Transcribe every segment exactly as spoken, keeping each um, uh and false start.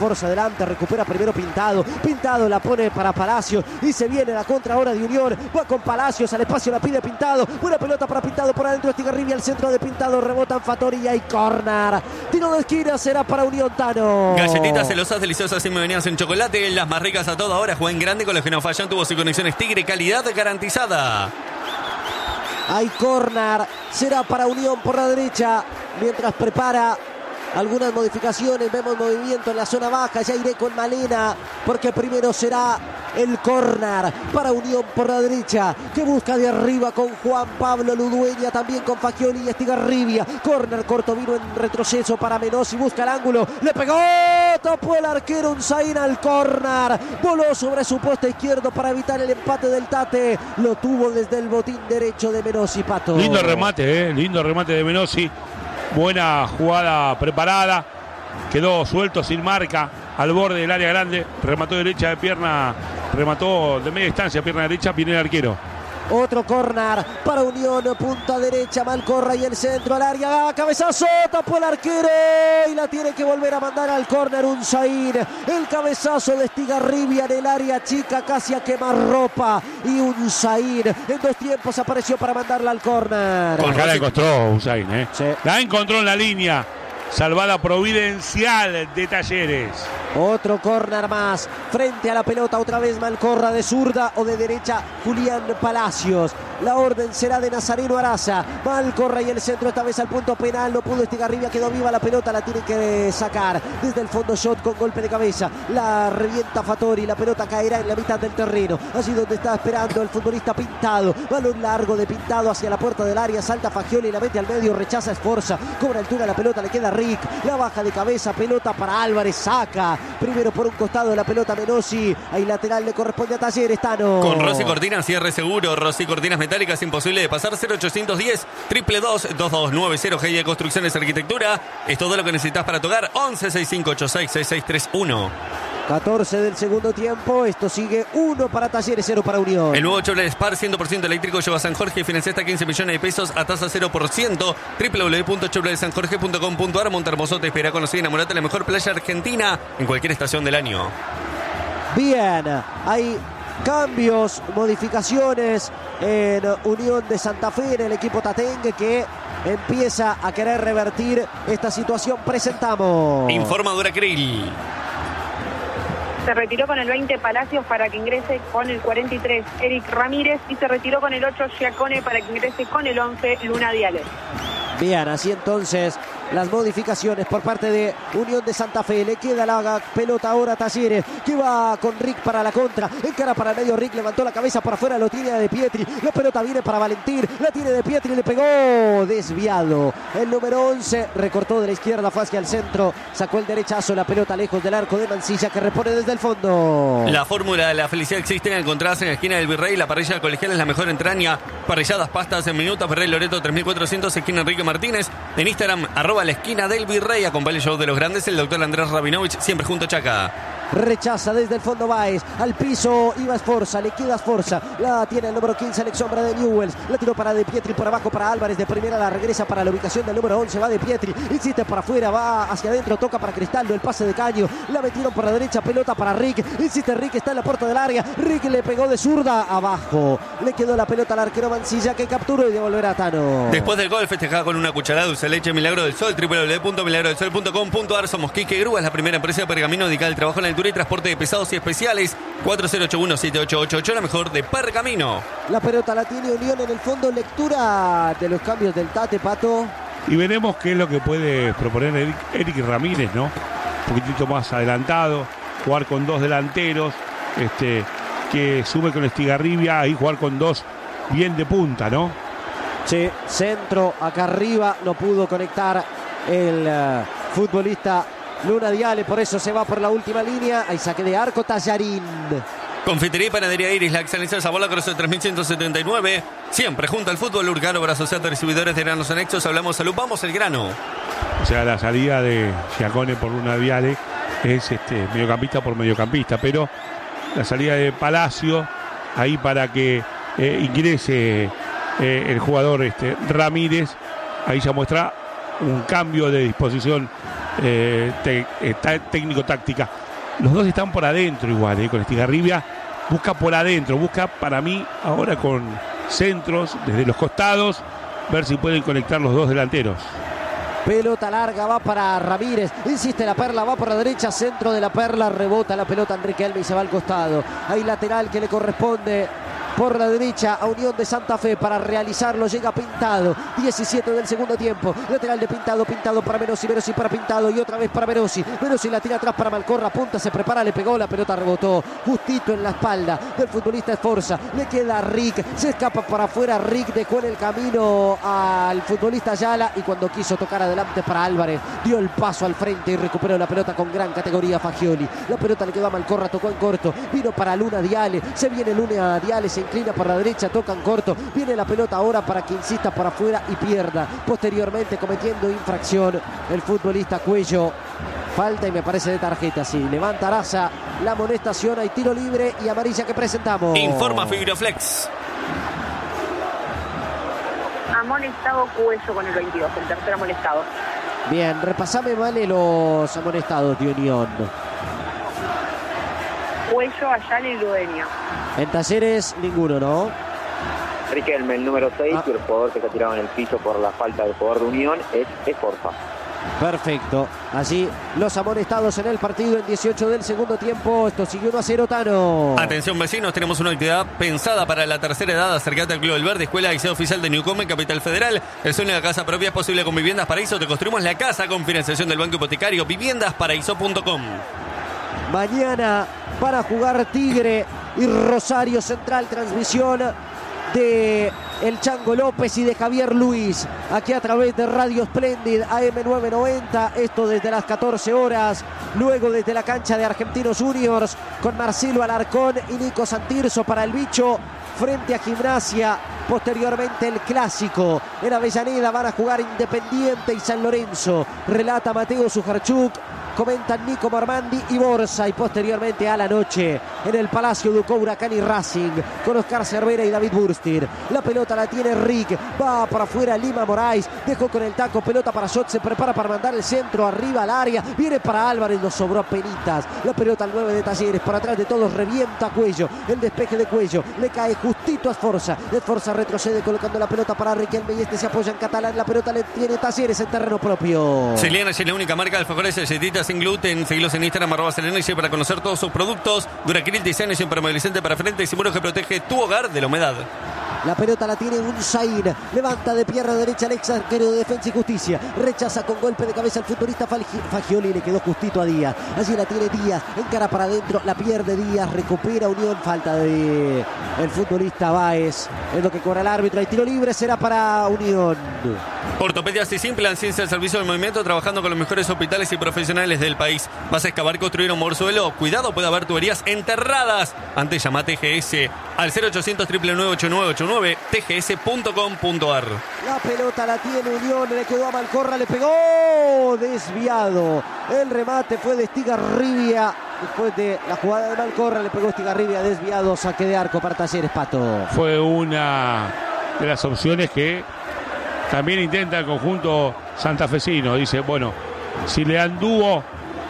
Forza adelante, recupera primero Pintado. Pintado la pone para Palacios y se viene la contra ahora de Unión. Va con Palacios, al espacio la pide Pintado. Buena pelota para Pintado por adentro. Estigarribia al centro de Pintado. Rebotan Fattori y hay córner. Tiro de esquina será para Unión, Tano. Galletitas celosas, deliciosas y me venían en chocolate. Las más ricas a toda hora. Juega en grande con los que no fallan. Tuvo y conexiones Tigre. Calidad garantizada. Hay córner. Será para Unión por la derecha. Mientras prepara algunas modificaciones, vemos movimiento en la zona baja, ya iré con Malena, porque primero será el córner para Unión por la derecha, que busca de arriba con Juan Pablo Ludueña, también con Fagioli y Estigarribia. Córner corto, vino en retroceso para Menossi, busca el ángulo, le pegó, tapó el arquero Unzaín al córner, voló sobre su poste izquierdo para evitar el empate del Tate, lo tuvo desde el botín derecho de Menossi, Pato. Lindo remate, eh, lindo remate de Menossi. Buena jugada preparada, quedó suelto sin marca al borde del área grande, remató derecha de pierna, remató de media distancia, pierna derecha, viene el arquero. Otro córner para Unión, punta derecha, Malcorra y el centro al área, cabezazo, tapó el arquero y la tiene que volver a mandar al córner Unzaín. El cabezazo de Estigarribia en el área chica, casi a quemarropa, y Unzaín en dos tiempos apareció para mandarla al córner. Acá la encontró Unzaín, ¿eh? Sí. La encontró en la línea. Salvada providencial de Talleres. Otro córner más. Frente a la pelota otra vez Malcorra, de zurda o de derecha Julián Palacios. La orden será de Nazareno Araza. Malcorra y el centro esta vez al punto penal. No pudo Estigarribia, quedó viva la pelota. La tiene que sacar desde el fondo. Shot con golpe de cabeza. La revienta Fattori. La pelota caerá en la mitad del terreno. Allí donde está esperando el futbolista Pintado. Balón largo de Pintado hacia la puerta del área. Salta Fagioli y la mete al medio. Rechaza Esforza. Cobra altura la pelota. Le queda Rick. La baja de cabeza. Pelota para Álvarez. Saca. Primero por un costado la pelota Menossi. Ahí lateral le corresponde a Talleres, Tano. Con Rossi Cortinas, cierre seguro. Rossi Cortinas metálicas, imposible de pasar. Cero ochocientos diez, dos dos dos dos nueve cero. G I E Construcciones Arquitectura. Es todo lo que necesitas para tu hogar. once sesenta y cinco ochenta y seis sesenta y seis treinta y uno. catorce del segundo tiempo. Esto sigue uno para Talleres, cero para Unión. El nuevo Chevrolet Spar cien por ciento eléctrico lleva a San Jorge y financia hasta quince millones de pesos a tasa cero por ciento. doble u doble u doble u punto chevrolet san jorge punto com punto a r. Montermoso te espera. Conocer y enamorate de la mejor playa argentina en cualquier estación del año. Bien, hay cambios, modificaciones en Unión de Santa Fe, en el equipo tatengue, que empieza a querer revertir esta situación. Presentamos. Informa Duracril. Se retiró con el veinte Palacios para que ingrese con el cuarenta y tres Eric Ramírez y se retiró con el ocho Giacone para que ingrese con el once Luna Diales. Bien, así entonces las modificaciones por parte de Unión de Santa Fe. Le queda la pelota ahora a Talleres, que va con Rick para la contra. Encara para el medio, Rick levantó la cabeza por afuera, lo tiene De Pietri. La pelota viene para Valentín, la tiene De Pietri, le pegó, desviado. El número once recortó de la izquierda, fue hacia el centro, sacó el derechazo, la pelota lejos del arco de Mancilla, que repone desde el fondo. La fórmula de la felicidad existe, en encontrarse en la esquina del Virrey. La parrilla colegial es la mejor entraña. Parrilladas, pastas en minutos. Virrey Loreto tres mil cuatrocientos, esquina Enrique Martínez. En Instagram, arroba la esquina del Virrey. Acompaña el show de los grandes, el doctor Andrés Rabinovich, siempre junto a Chaca. Rechaza desde el fondo Báez, al piso iba Esforza, le queda Esforza, la tiene el número quince, Alex Sombra de Newells, la tiró para De Pietri, por abajo para Álvarez, de primera la regresa para la ubicación del número once, va De Pietri, insiste para afuera, va hacia adentro, toca para Cristaldo, el pase de Caño, la metieron por la derecha, pelota para Rick, insiste Rick, está en la puerta del área, Rick le pegó de zurda, abajo, le quedó la pelota al arquero Mancilla, que capturó y devolverá a Tano. Después del gol festejada con una cucharada de dulce de leche Milagro del Sol, doble u doble u doble u punto milagro del sol punto com punto a r. Somos Quique Grúa, es la primera empresa de pergamino dedicada al trabajo en la altura y transporte de pesados y especiales. Cuatro cero ocho uno siete ocho ocho ocho, la mejor de Pergamino. La pelota la tiene Unión en el fondo. Lectura de los cambios del Tate, Pato. Y veremos qué es lo que puede proponer Eric, Eric Ramírez, ¿no? Un poquitito más adelantado, jugar con dos delanteros, este, que sube con Estigarribia, ahí jugar con dos bien de punta, ¿no? Sí, centro acá arriba, no pudo conectar el uh, futbolista Luna Diale, por eso se va por la última línea. Hay saque de arco, Tallarín. Confitería y Panadería Iris, la excelencia de sabor, la Cruz tres mil ciento setenta y nueve. Siempre junto al fútbol Urcano, brazos de distribuidores de granos anexos. Hablamos salud, vamos el grano. O sea, la salida de Giacone por Luna Diale es este, mediocampista por mediocampista, pero la salida de Palacio ahí para que eh, ingrese eh, el jugador este, Ramírez, ahí ya muestra un cambio de disposición eh, te, eh, técnico-táctica. Los dos están por adentro igual, eh, con Estigarribia. Busca por adentro, busca para mí ahora con centros desde los costados, ver si pueden conectar los dos delanteros. Pelota larga, va para Ramírez. Insiste la Perla, va por la derecha, centro de la Perla, rebota la pelota Enrique Elme y se va al costado. Hay lateral que le corresponde por la derecha a Unión de Santa Fe. Para realizarlo llega Pintado, diecisiete del segundo tiempo. Lateral de Pintado, Pintado para Menossi, Menossi para Pintado y otra vez para Menossi. Menossi la tira atrás para Malcorra, punta, se prepara, le pegó, la pelota rebotó justito en la espalda del futbolista Esforza. Le queda a Rick, se escapa para afuera. Rick dejó en el camino al futbolista Ayala y cuando quiso tocar adelante para Álvarez, dio el paso al frente y recuperó la pelota con gran categoría Fagioli. La pelota le quedó a Malcorra, tocó en corto, vino para Luna Diale, se viene Luna Diale, se inclina por la derecha, toca en corto, viene la pelota ahora para que insista por afuera y pierda, posteriormente cometiendo infracción el futbolista Cuello. Falta y me parece de tarjeta, sí. Levanta Araza la amonestación, hay tiro libre y amarilla que presentamos. Informa Fibroflex. Amonestado Cuello con el veintidós, el tercer amonestado. Bien, repasame, vale, los amonestados de Unión. Cuello, Ayala y Ludeña. En Talleres, ninguno, ¿no? Riquelme, el número seis, ah. y el jugador que se ha tirado en el piso por la falta del jugador de Unión es Esforza. Perfecto. Allí los amonestados en el partido en dieciocho del segundo tiempo. Esto sigue uno a cero, Tano. Atención, vecinos, tenemos una actividad pensada para la tercera edad. Acercate al Club del Verde, Escuela de Liceo Oficial de Newcomen, Capital Federal. El sueño de la casa propia es posible con Viviendas Paraíso. Te construimos la casa con financiación del Banco Hipotecario. viviendas paraíso punto com. Mañana para jugar Tigre y Rosario Central, transmisión de el Chango López y de Javier Luis, aquí a través de Radio Splendid A M novecientos noventa, esto desde las catorce horas, luego desde la cancha de Argentinos Juniors, con Marcelo Alarcón y Nico Santirso para el Bicho, frente a Gimnasia. Posteriormente el clásico en Avellaneda, van a jugar Independiente y San Lorenzo, relata Mateo Sujarchuk, comentan Nico Marmandi y Borsa, y posteriormente a la noche en el Palacio Ducó, Huracán y Racing con Oscar Cervera y David Burstir. La pelota la tiene Rick, va para afuera Lima Moraes, dejó con el taco, pelota para Schott, se prepara para mandar el centro arriba al área, viene para Álvarez, nos sobró penitas, la pelota al nueve de Talleres, por atrás de todos revienta Cuello, el despeje de Cuello, le cae justito a Esforza, Esforza retrocede colocando la pelota para Riquelme y este se apoya en Catalán, la pelota le tiene Talleres en terreno propio. Selena es la única marca de alfajores de galletitas sin gluten. Seguilos en Instagram, arroba Selena y para conocer todos sus productos. Duracril Design es impermeabilizante para frente y seguro que protege tu hogar de la humedad. La pelota la tiene Unzain, levanta de pierna derecha el ex arquero de Defensa y Justicia, rechaza con golpe de cabeza al futbolista Fagioli, le quedó justito a Díaz, allí la tiene Díaz, encara para adentro, la pierde Díaz, recupera Unión, falta de el futbolista Báez, es lo que cobra el árbitro, hay tiro libre, será para Unión. Ortopedias y Simplan, ciencia del servicio del movimiento, trabajando con los mejores hospitales y profesionales del país. ¿Vas a excavar, construir un morzuelo? Cuidado, puede haber tuberías enterradas. Antes llama a T G S al cero ochocientos, nueve nueve ocho nueve ocho nueve, t g s punto com punto a r. La pelota la tiene Unión, le quedó a Malcorra, le pegó, desviado. El remate fue de Estigarribia. Después de la jugada de Malcorra, le pegó Estigarribia, desviado, saque de arco para Talleres, Pato. Fue una de las opciones que también intenta el conjunto santafesino. Dice, bueno, si le anduvo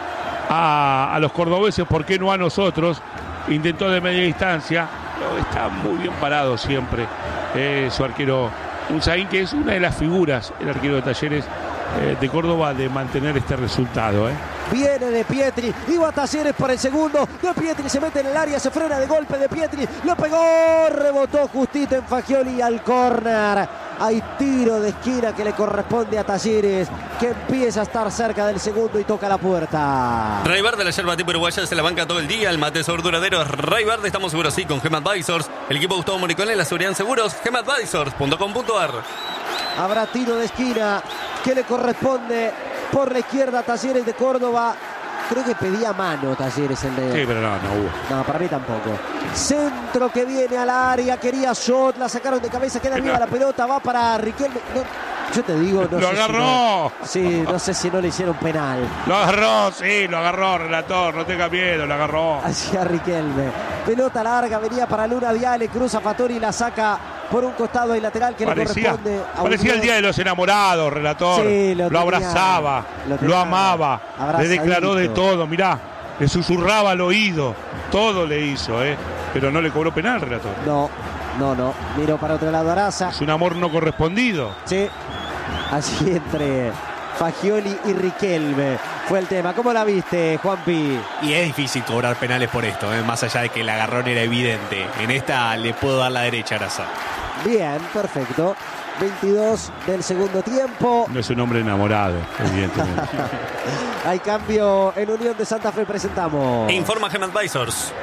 a, a los cordobeses, ¿por qué no a nosotros? Intentó de media distancia, pero está muy bien parado siempre eh, su arquero Unzain, que es una de las figuras, el arquero de Talleres eh, de Córdoba, de mantener este resultado. Eh. Viene de Pietri, iba Talleres para el segundo, de Pietri se mete en el área, se frena de golpe de Pietri, lo pegó, rebotó justito en Fagioli al córner. Hay tiro de esquina que le corresponde a Talleres, que empieza a estar cerca del segundo y toca la puerta. Ray Verde, la yerba tipo uruguaya, se la banca todo el día. El mate sabor duradero es Ray Verde. Estamos seguros, sí, con Gem Advisors. El equipo Gustavo Moricone, la seguridad en seguros, gem advisors punto com punto a r. Habrá tiro de esquina que le corresponde por la izquierda a Talleres de Córdoba. Creo que pedía mano Talleres el de... Sí, pero no, no hubo. No, para mí tampoco. Centro que viene al área, quería shot, la sacaron de cabeza, queda viva la pelota, va para Riquelme. No, yo te digo, no lo sé agarró. Si no, sí, no sé si no le hicieron penal. Lo agarró, sí, lo agarró, relator, no tenga miedo, lo agarró. Hacia Riquelme. Pelota larga, venía para Luna Viale, cruza Fattori y la saca por un costado y lateral que parecía, le corresponde a parecía Unión. el día de los enamorados, relator. Sí, lo lo tenía, abrazaba, lo lo, tenía amaba, le abrazadito. declaró de todo, mirá, le susurraba al oído, todo le hizo, ¿eh? Pero no le cobró penal, relator. No, no, no. Miro para otro lado Araza. Es un amor no correspondido. Sí, así entre Fagioli y Riquelme fue el tema. ¿Cómo la viste, Juanpi? Y es difícil cobrar penales por esto, ¿eh? Más allá de que el agarrón era evidente. En esta le puedo dar la derecha a Araza. Bien, perfecto. veintidós del segundo tiempo. No es un hombre enamorado, evidentemente. Hay cambio en Unión de Santa Fe, presentamos. Informa Gem Advisors.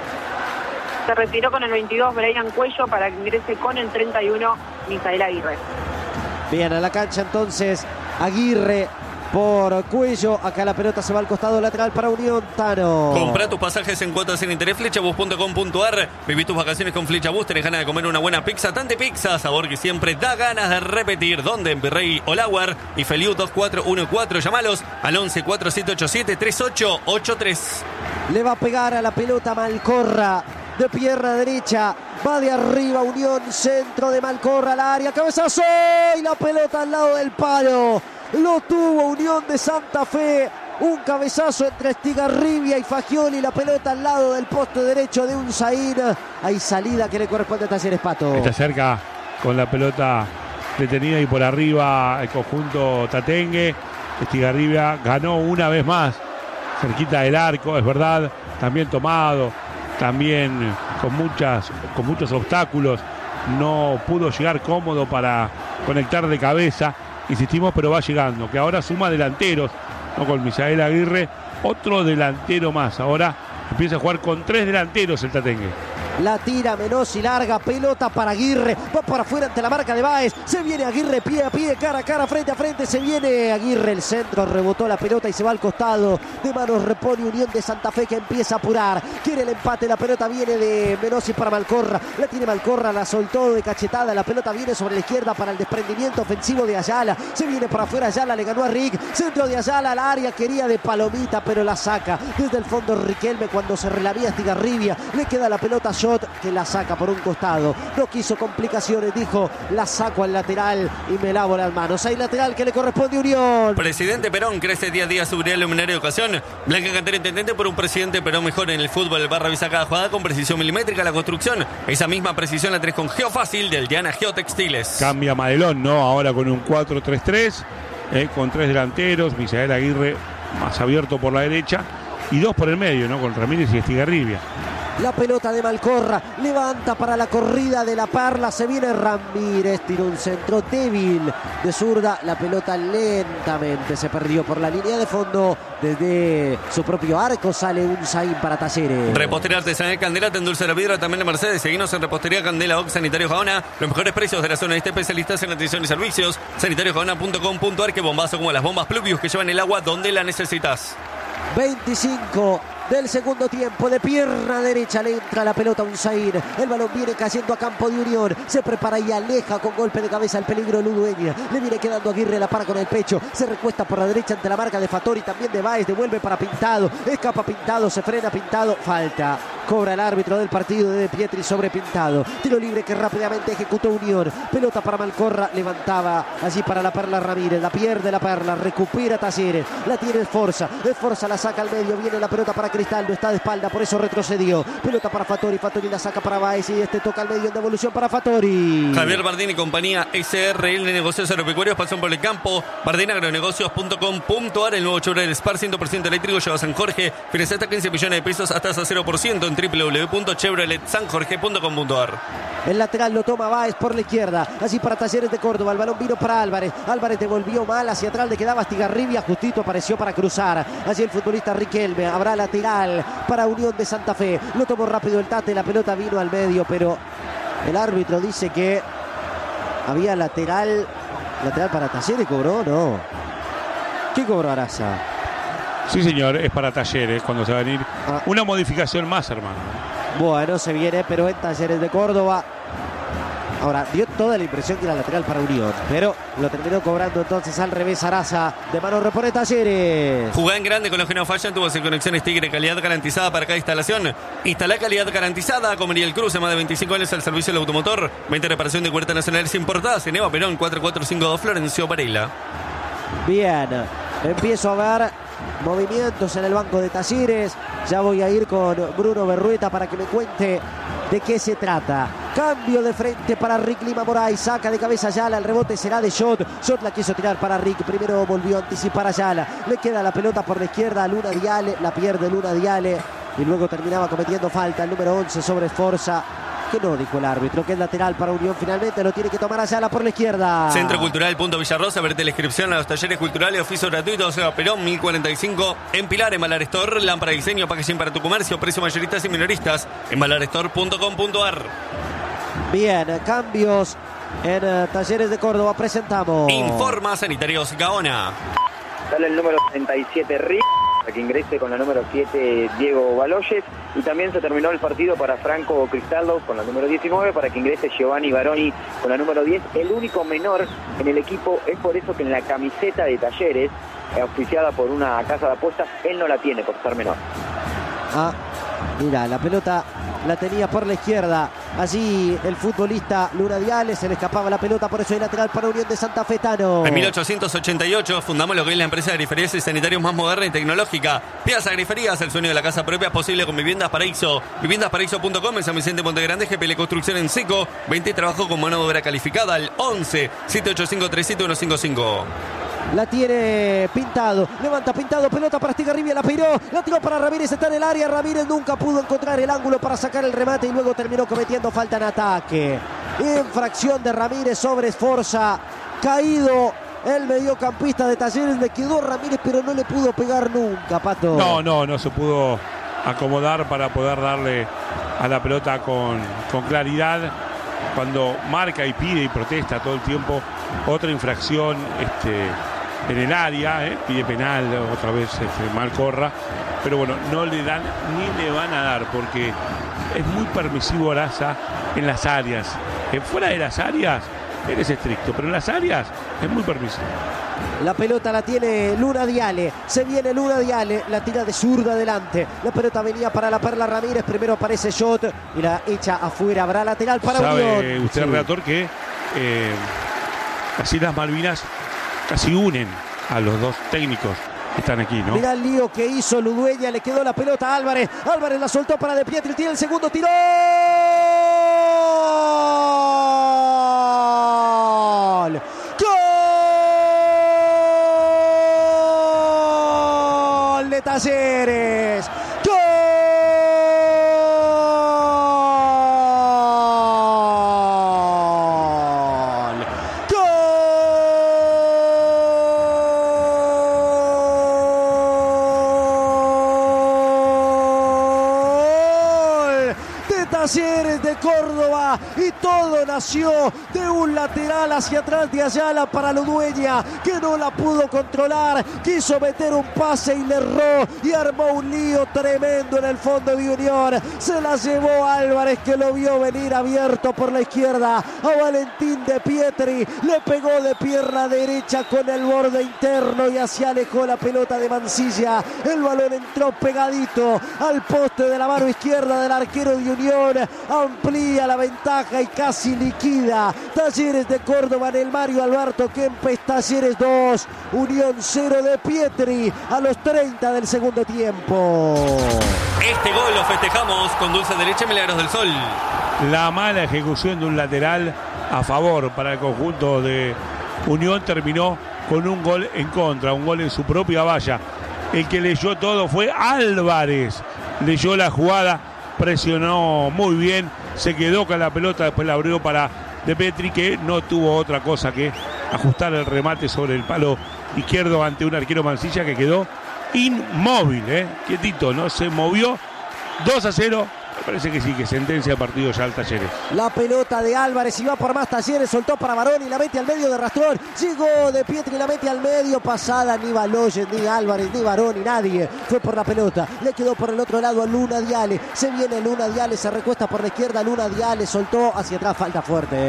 Se retiró con el veintidós Brian Cuello para que ingrese con el treinta y uno Misael Aguirre. Bien, a la cancha entonces Aguirre por Cuello. Acá la pelota se va al costado lateral para Unión. Tano. Compra tus pasajes en cuotas sin interés, flechabus punto com punto ar. Viví tus vacaciones con Flechabus. Tenés ganas de comer una buena pizza. Tante Pizza, sabor que siempre da ganas de repetir. ¿Dónde? En Virrey Olauer y Feliu dos cuatro uno cuatro. Llamalos al once cuatro siete ocho siete tres ocho ocho tres. Le va a pegar a la pelota Malcorra de pierna derecha. Va de arriba Unión, centro de Malcorra al área. Cabezazo y la pelota al lado del palo. Lo tuvo Unión de Santa Fe. Un cabezazo entre Estigarribia y Fagioli. La pelota al lado del poste derecho de Unzaín. Hay salida que le corresponde a Talleres Pato. Está cerca con la pelota detenida y por arriba el conjunto tatengue. Estigarribia ganó una vez más. Cerquita del arco, es verdad. También tomado. También con, muchas, con muchos obstáculos. No pudo llegar cómodo para conectar de cabeza. Insistimos, pero va llegando. Que ahora suma delanteros, ¿no? Con Misael Aguirre, otro delantero más. Ahora empieza a jugar con tres delanteros el tatengue. La tira Menossi, larga pelota para Aguirre. Va para afuera ante la marca de Báez. Se viene Aguirre pie a pie, cara a cara, frente a frente. Se viene Aguirre, el centro, rebotó la pelota y se va al costado. De manos repone Unión de Santa Fe que empieza a apurar. Quiere el empate, la pelota viene de Menossi para Malcorra. La tiene Malcorra, la soltó de cachetada. La pelota viene sobre la izquierda para el desprendimiento ofensivo de Ayala. Se viene para afuera Ayala, le ganó a Rick. Centro de Ayala al área, quería de palomita, pero la saca. Desde el fondo Riquelme cuando se relavía Estigarribia. Le queda la pelota a que la saca por un costado. No quiso complicaciones, dijo, la saco al lateral y me lavo las manos. Hay lateral que le corresponde a Unión. Presidente Perón crece día a día seguridad luminaria de ocasión. Blanca Cantera intendente por un presidente Perón mejor en el fútbol. Barra avisa cada jugada con precisión milimétrica. La construcción, esa misma precisión la tenés con Geofácil del Diana Geotextiles. Cambia Madelón, ¿no? Ahora con un cuatro tres tres, eh, con tres delanteros. Misael Aguirre más abierto por la derecha y dos por el medio, ¿no? Con Ramírez y Estigarribia. La pelota de Malcorra, levanta para la corrida de la Parla, se viene Ramírez, tiró un centro débil de zurda, la pelota lentamente se perdió por la línea de fondo, desde su propio arco sale un Zain para Talleres. Repostería artesanal Candela, te endulza la vidra también de Mercedes, seguinos en Repostería Candela, Ox Sanitario Jaona, los mejores precios de la zona este, especialistas en atención y servicios, sanitario jaona punto com punto ar, que bombazo como las bombas Pluvius que llevan el agua donde la necesitas. veinticinco del segundo tiempo, de pierna derecha le entra la pelota a Unzaín. El balón viene cayendo a campo de Unión. Se prepara y aleja con golpe de cabeza el peligro Ludueña. Le viene quedando Aguirre, la para con el pecho. Se recuesta por la derecha ante la marca de Fattori, también de Báez. Devuelve para Pintado. Escapa Pintado, se frena Pintado. Falta. Cobra el árbitro del partido de De Pietri sobre Pintado. Tiro libre que rápidamente ejecutó Unión. Pelota para Malcorra. Levantaba allí para la Perla Ramírez. La pierde la Perla. Recupera Talleres. La tiene Esforza. Esforza la saca al medio. Viene la pelota para Cristaldo. Está de espalda. Por eso retrocedió. Pelota para Fattori. Fattori la saca para Báez. Y este toca al medio en devolución para Fattori. Javier Bardini y compañía S R L de Negocios Agropecuarios. Pasan por el campo. Bardini agronegocios punto com punto ar. El nuevo Chevrolet Spar cien por ciento eléctrico. Lleva a San Jorge. Financia hasta quince millones de pesos. Hasta hasta cero por ciento en doble u doble u doble u punto chevrolet san jorge punto com punto ar. El lateral lo toma Báez por la izquierda. Así para Talleres de Córdoba. El balón vino para Álvarez. Álvarez devolvió mal hacia atrás. Le quedaba Estigarribia. Justito apareció para cruzar. Allí el futbolista Riquelme. Habrá lateral para Unión de Santa Fe. Lo tomó rápido el Tate. La pelota vino al medio, pero el árbitro dice que había lateral. Lateral para Talleres. ¿Cobró? No. ¿Qué cobró Araza? Sí, señor, es para Talleres cuando se va a venir. Ah. Una modificación más, hermano. Bueno, se viene, pero en Talleres de Córdoba Ahora, dio toda la impresión que era lateral para Unión, pero lo terminó cobrando entonces al revés Araza. De mano repone Talleres. Jugá en grande con los que no fallan. Tuvo sin conexiones Tigre, calidad garantizada para cada instalación. Instala calidad garantizada con Mariel Cruz, más de veinticinco años al servicio del automotor. veinte reparación de cuerdas nacionales importadas en Eva Perón, cuatro cuatro cinco dos Florencio Varela. Bien, empiezo a ver movimientos en el banco de Talleres. Ya voy a ir con Bruno Berrueta para que me cuente de qué se trata. Cambio de frente para Rick Lima Moray. Saca de cabeza Ayala. El rebote será de Shot. Shot la quiso tirar para Rick. Primero volvió a anticipar a Ayala. Le queda la pelota por la izquierda a Luna Diale. La pierde Luna Diale. Y luego terminaba cometiendo falta el número once sobre Esforza. Que no dijo el árbitro, que es lateral para Unión. Finalmente lo tiene que tomar Ayala por la izquierda. Centro Cultural Punto Villarrosa. Verte la inscripción a los talleres culturales, oficio gratuito. O sea, Perón mil cuarenta y cinco. En Pilar, en Valar Store. Lámpara de diseño, packaging para tu comercio. Precio mayoristas y minoristas. En valar store punto com punto a r. Bien, cambios en uh, Talleres de Córdoba. Presentamos. Informa Sanitarios Gaona. Sale el número treinta y siete Rick, para que ingrese con la número siete Diego Baloyes. Y también se terminó el partido para Franco Cristaldo con la número diecinueve, para que ingrese Giovanni Baroni con la número diez. El único menor en el equipo, es por eso que en la camiseta de Talleres, auspiciada por una casa de apuestas, él no la tiene por ser menor. Ah, mira, la pelota la tenía por la izquierda. Allí el futbolista Luna Diale, se le escapaba la pelota, por eso hay lateral para Unión de Santa Fe, Tano. En mil ochocientos ochenta y ocho fundamos lo que es la empresa de griferías y sanitarios más moderna y tecnológica. Piazza Griferías, el sueño de la casa propia posible con Viviendas Paraíso. Viviendas Paraíso punto com en San Vicente Monte Grande, G P L Construcción en Seco. veinte trabajo con mano de obra calificada al once siete ocho cinco tres siete uno cinco cinco. La tiene Pintado, levanta Pintado, pelota para Estigarribia, la peiró, la tiró para Ramírez, está en el área. Ramírez nunca pudo encontrar el ángulo para sacar el remate y luego terminó cometiendo falta en ataque. Infracción de Ramírez sobre Esforza. Caído el mediocampista de Talleres, le quedó Ramírez, pero no le pudo pegar nunca, Pato. No, no, no se pudo acomodar para poder darle a la pelota con, con claridad. Cuando marca y pide y protesta todo el tiempo otra infracción este, en el área, ¿eh? Pide penal, otra vez este, Malcorra, pero bueno, no le dan ni le van a dar porque es muy permisivo Araza en las áreas. En fuera de las áreas eres estricto, pero en las áreas es muy permisivo. La pelota la tiene Luna Diale. Se viene Luna Diale. La tira de zurda adelante. La pelota venía para la Perla Ramírez. Primero aparece Shot y la echa afuera. Habrá lateral para ¿Sabe Unión? usted, sí, relator, que eh, así las Malvinas casi unen a los dos técnicos que están aquí, ¿no? Mirá el lío que hizo Ludueña. Le quedó la pelota a Álvarez. Álvarez la soltó para De Pietri. Tiene el segundo tiro. ¡Gol! De Talleres. ¡Gol! ¡Gol! De Talleres de Córdoba. Y todo nació de un lateral hacia atrás de Ayala para Ludueña, que no la pudo controlar. Quiso meter un pase y le erró y armó un lío tremendo en el fondo de Unión. Se la llevó Álvarez, que lo vio venir abierto por la izquierda a Valentín De Pietri. Le pegó de pierna derecha con el borde interno y así alejó la pelota de Mansilla. El balón entró pegadito al poste de la mano izquierda del arquero de Unión. Amplía la ventaja y casi liquida. Talleres de Córdoba en el Mario Alberto Kempes. Talleres dos, Unión cero. De Pietri a los treinta del segundo tiempo. Este gol lo festejamos con dulce de leche Milagros del Sol. La mala ejecución de un lateral a favor para el conjunto de Unión terminó con un gol en contra, un gol en su propia valla. El que leyó todo fue Álvarez. Leyó la jugada, presionó muy bien, se quedó con la pelota, después la abrió para De Pietri, que no tuvo otra cosa que ajustar el remate sobre el palo izquierdo ante un arquero Mansilla que quedó inmóvil, ¿eh? quietito, no se movió. Dos a cero. Me parece que sí, que sentencia el partido ya al Talleres. La pelota de Álvarez, y va por más Talleres, soltó para Baroni, la mete al medio de Rastrón, llegó De Pietri, la mete al medio, pasada, ni Baloyes, ni Álvarez, ni Baroni, nadie fue por la pelota, le quedó por el otro lado a Luna Diale, se viene Luna Diale, se recuesta por la izquierda, Luna Diale soltó hacia atrás, falta fuerte, eh.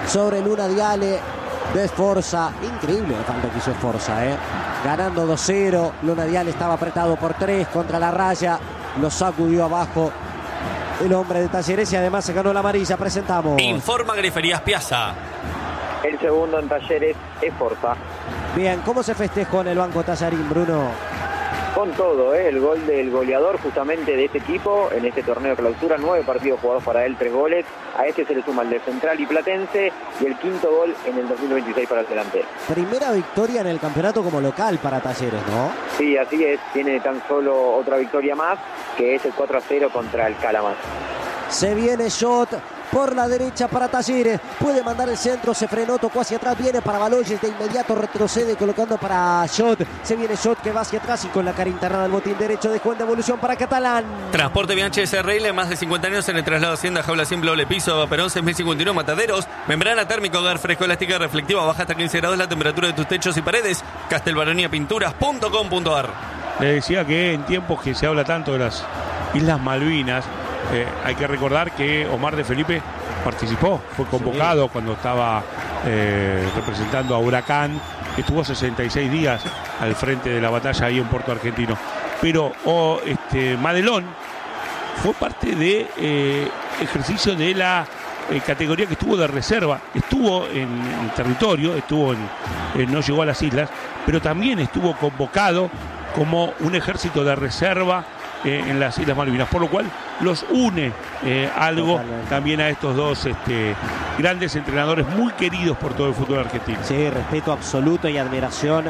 sobre Luna Diale de Sforza. Increíble la falta que hizo Sforza, ¿eh? Ganando dos cero. Luna Diale estaba apretado por tres contra la raya. Lo sacudió abajo el hombre de Talleres y además se ganó la amarilla. Presentamos. Informa Griferías Piazza. El segundo en Talleres es Sforza. Bien, ¿cómo se festejó en el banco Tallarín, Bruno? Con todo, ¿eh? El gol del goleador justamente de este equipo en este torneo de clausura, nueve partidos jugados para él, tres goles. A este se le suma el de Central y Platense y el quinto gol en el dos mil veintiséis para el delantero. Primera victoria en el campeonato como local para Talleres, ¿no? Sí, así es, tiene tan solo otra victoria más, que es el cuatro a cero contra el Calamar. Se viene shot por la derecha para Talleres, puede mandar el centro, se frenó, tocó hacia atrás, viene para Baloyes, de inmediato retrocede colocando para Shot, se viene Shot que va hacia atrás y con la cara interna del botín derecho dejó en devolución para Catalán. Transporte V H S R L, más de cincuenta años en el traslado Hacienda, jaula simple, doble piso, Perón seis mil cincuenta y uno, Mataderos, membrana térmica, hogar fresco, elástica, reflectiva, baja hasta quince grados la temperatura de tus techos y paredes, castelbaronía pinturas punto com punto ar. Le decía que en tiempos que se habla tanto de las Islas Malvinas, Eh, hay que recordar que Omar de Felipe participó, fue convocado sí. cuando estaba eh, representando a Huracán, estuvo sesenta y seis días al frente de la batalla ahí en Puerto Argentino. Pero oh, este, Madelón fue parte de eh, ejercicio de la eh, categoría que estuvo de reserva, estuvo en, en territorio, estuvo en, eh, no llegó a las islas, pero también estuvo convocado como un ejército de reserva Eh, en las Islas Malvinas, por lo cual los une eh, algo Totalmente. También a estos dos este, grandes entrenadores muy queridos por todo el fútbol argentino. Sí, respeto absoluto y admiración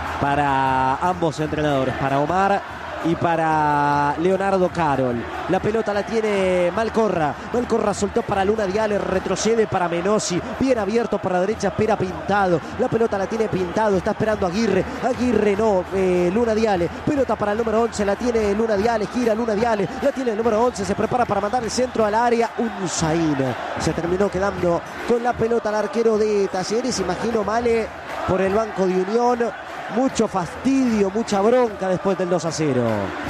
para ambos entrenadores, para Omar y para Leonardo Carol. La pelota la tiene Malcorra. Malcorra soltó para Luna Diale, retrocede para Menossi. Bien abierto para la derecha, espera Pintado. La pelota la tiene Pintado, está esperando Aguirre. Aguirre no, eh, Luna Diale. Pelota para el número once, la tiene Luna Diale. Gira Luna Diale, la tiene el número once. Se prepara para mandar el centro al área. Unzaín se terminó quedando con la pelota al arquero de Talleres. Imagino Male por el banco de Unión. Mucho fastidio, mucha bronca después del dos a cero.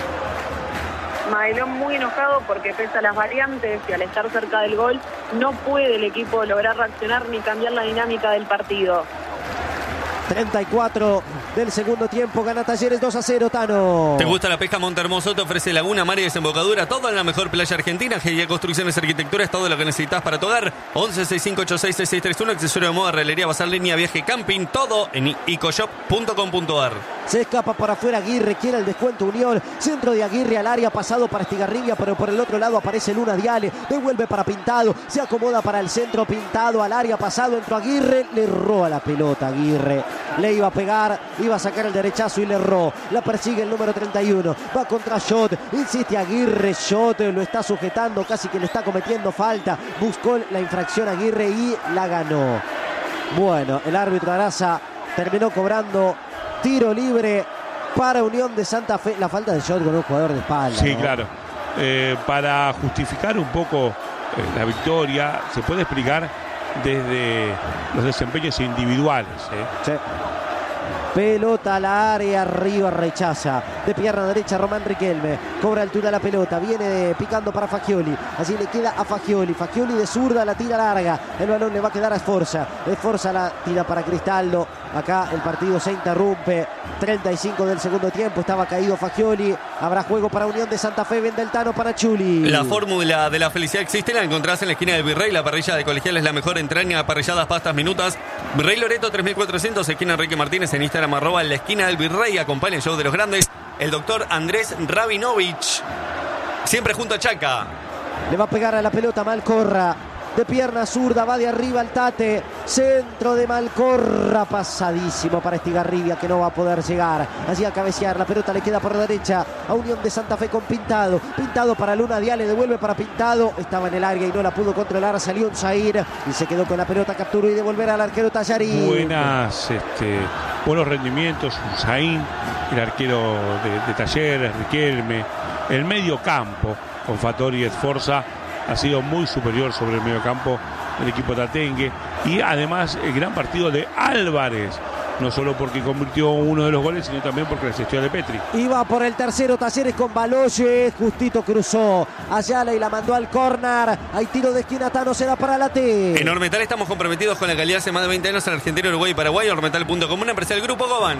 Madelón muy enojado porque pese a las variantes y al estar cerca del gol, no puede el equipo lograr reaccionar ni cambiar la dinámica del partido. treinta y cuatro del segundo tiempo, gana Talleres dos a cero, Tano. ¿Te gusta la pesca? Montehermoso te ofrece laguna, mar y desembocadura, todo en la mejor playa argentina. G I Construcciones, Arquitectura, es todo lo que necesitas para tu hogar. once sesenta y cinco ochenta y seis sesenta y seis treinta y uno, accesorio de moda, regalería, bazar, línea, viaje, camping, todo en icoshop punto com punto ar. Se escapa para afuera Aguirre, quiere el descuento Unión, centro de Aguirre al área, pasado para Estigarribia, pero por el otro lado aparece Luna Diale, devuelve para Pintado, se acomoda para el centro, Pintado al área, pasado, entró Aguirre, le erró a la pelota Aguirre, le iba a pegar, iba a sacar el derechazo y le erró, la persigue el número treinta y uno, va contra Shot, insiste Aguirre, Shot lo está sujetando, casi que le está cometiendo falta, buscó la infracción Aguirre y la ganó. Bueno, el árbitro Araza terminó cobrando tiro libre para Unión de Santa Fe. La falta de Shot con un jugador de espalda. Sí, ¿no? claro. Eh, para justificar un poco eh, la victoria, se puede explicar desde los desempeños individuales. ¿eh? Sí. Pelota al área, arriba rechaza. De pierna derecha Román Riquelme. Cobra altura la pelota. Viene picando para Fagioli. Así le queda a Fagioli. Fagioli de zurda la tira larga. El balón le va a quedar a Sforza. Sforza la tira para Cristaldo. Acá el partido se interrumpe. treinta y cinco del segundo tiempo. Estaba caído Fagioli. Habrá juego para Unión de Santa Fe. Vende el Tano para Chuli. La fórmula de la felicidad existe. La encontrás en la esquina del Virrey. La parrilla de Colegial es la mejor entraña. Parrilladas, pastas, minutas. Virrey Loreto tres mil cuatrocientos. Esquina Enrique Martínez. En Instagram arroba en la esquina del Virrey. Acompaña el show de los grandes. El doctor Andrés Rabinovich. Siempre junto a Chaca. Le va a pegar a la pelota Malcorra. De pierna zurda, va de arriba al Tate. Centro de Malcorra, pasadísimo para Estigarribia, que no va a poder llegar. Allí a cabecear, la pelota le queda por la derecha a Unión de Santa Fe con Pintado. Pintado para Luna Diale, devuelve para Pintado. Estaba en el área y no la pudo controlar. Salió un Zair y se quedó con la pelota. Capturó y devolver al arquero Tallarín. Buenas, este, buenos rendimientos. Zain, el arquero de, de Talleres, Riquelme. El medio campo con Fattori y Sforza ha sido muy superior sobre el mediocampo del equipo tatengue. Y además el gran partido de Álvarez, no solo porque convirtió uno de los goles, sino también porque la asistió a De Petri. Iba por el tercero Talleres con Baloyes, justito cruzó Ayala y la mandó al córner. Hay tiro de esquina, Tano, será para la T. En Ormetal estamos comprometidos con la calidad hace más de veinte años en Argentina, Uruguay y Paraguay. Ormetal punto com, una empresa del Grupo Goban.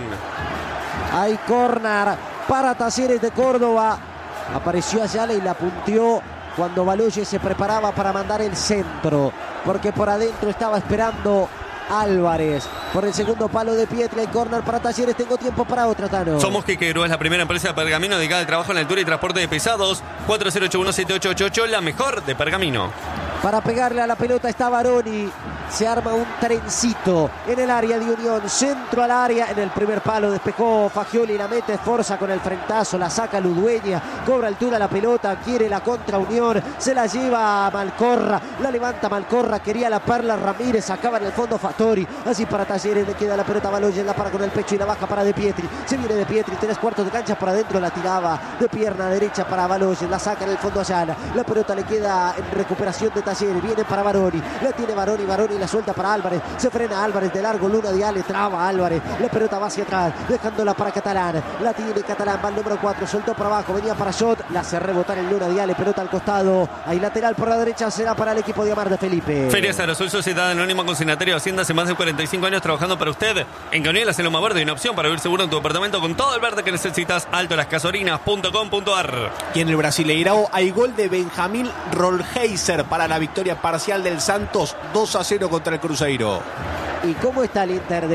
Hay córner para Talleres de Córdoba. Apareció Ayala y la punteó cuando Baloyes se preparaba para mandar el centro, porque por adentro estaba esperando Álvarez. Por el segundo palo de Pietri, hay córner para Talleres. Tengo tiempo para otra, Tano. Somos Quiquero, es la primera empresa de Pergamino dedicada al trabajo en altura y transporte de pesados. cuatro cero ocho uno siete ocho ocho ocho, la mejor de Pergamino. Para pegarle a la pelota está Baroni. Se arma un trencito en el área de Unión. Centro al área. En el primer palo despejó Fagioli. La mete Forza con el frentazo. La saca Ludueña. Cobra altura la pelota. Quiere la contra Unión. Se la lleva a Malcorra. La levanta Malcorra. Quería la Perla Ramírez. Acaba en el fondo Fattori. Así para Talleres. Le queda la pelota a Baloyes. La para con el pecho y la baja para De Pietri. Se viene De Pietri. Tres cuartos de cancha por adentro. La tiraba de pierna derecha para Baloyes. La saca en el fondo a Ayala. La pelota le queda en recuperación de Talleres. Viene para Baroni. La tiene Baroni. Baroni la suelta para Álvarez. Se frena Álvarez de largo. Luna Diale traba Álvarez. La pelota va hacia atrás. Dejándola para Catalán. La tiene Catalán. Va al número cuatro. Soltó para abajo. Venía para Shot. La hace rebotar en Luna Diale. Pelota al costado. Ahí lateral por la derecha. Será para el equipo de Amar de Felipe. Ferias Aerosol, sociedad anónima consignatario de Hacienda, hace más de cuarenta y cinco años trabajando para usted. En Cañuelas, en Loma Verde, una opción para vivir seguro en tu departamento con todo el verde que necesitas. alto las casorinas punto com punto ar. Y en el Brasileirao hay gol de Benjamín Rollheiser para la victoria parcial del Santos, dos a cero contra el Cruzeiro. ¿Y cómo está el Inter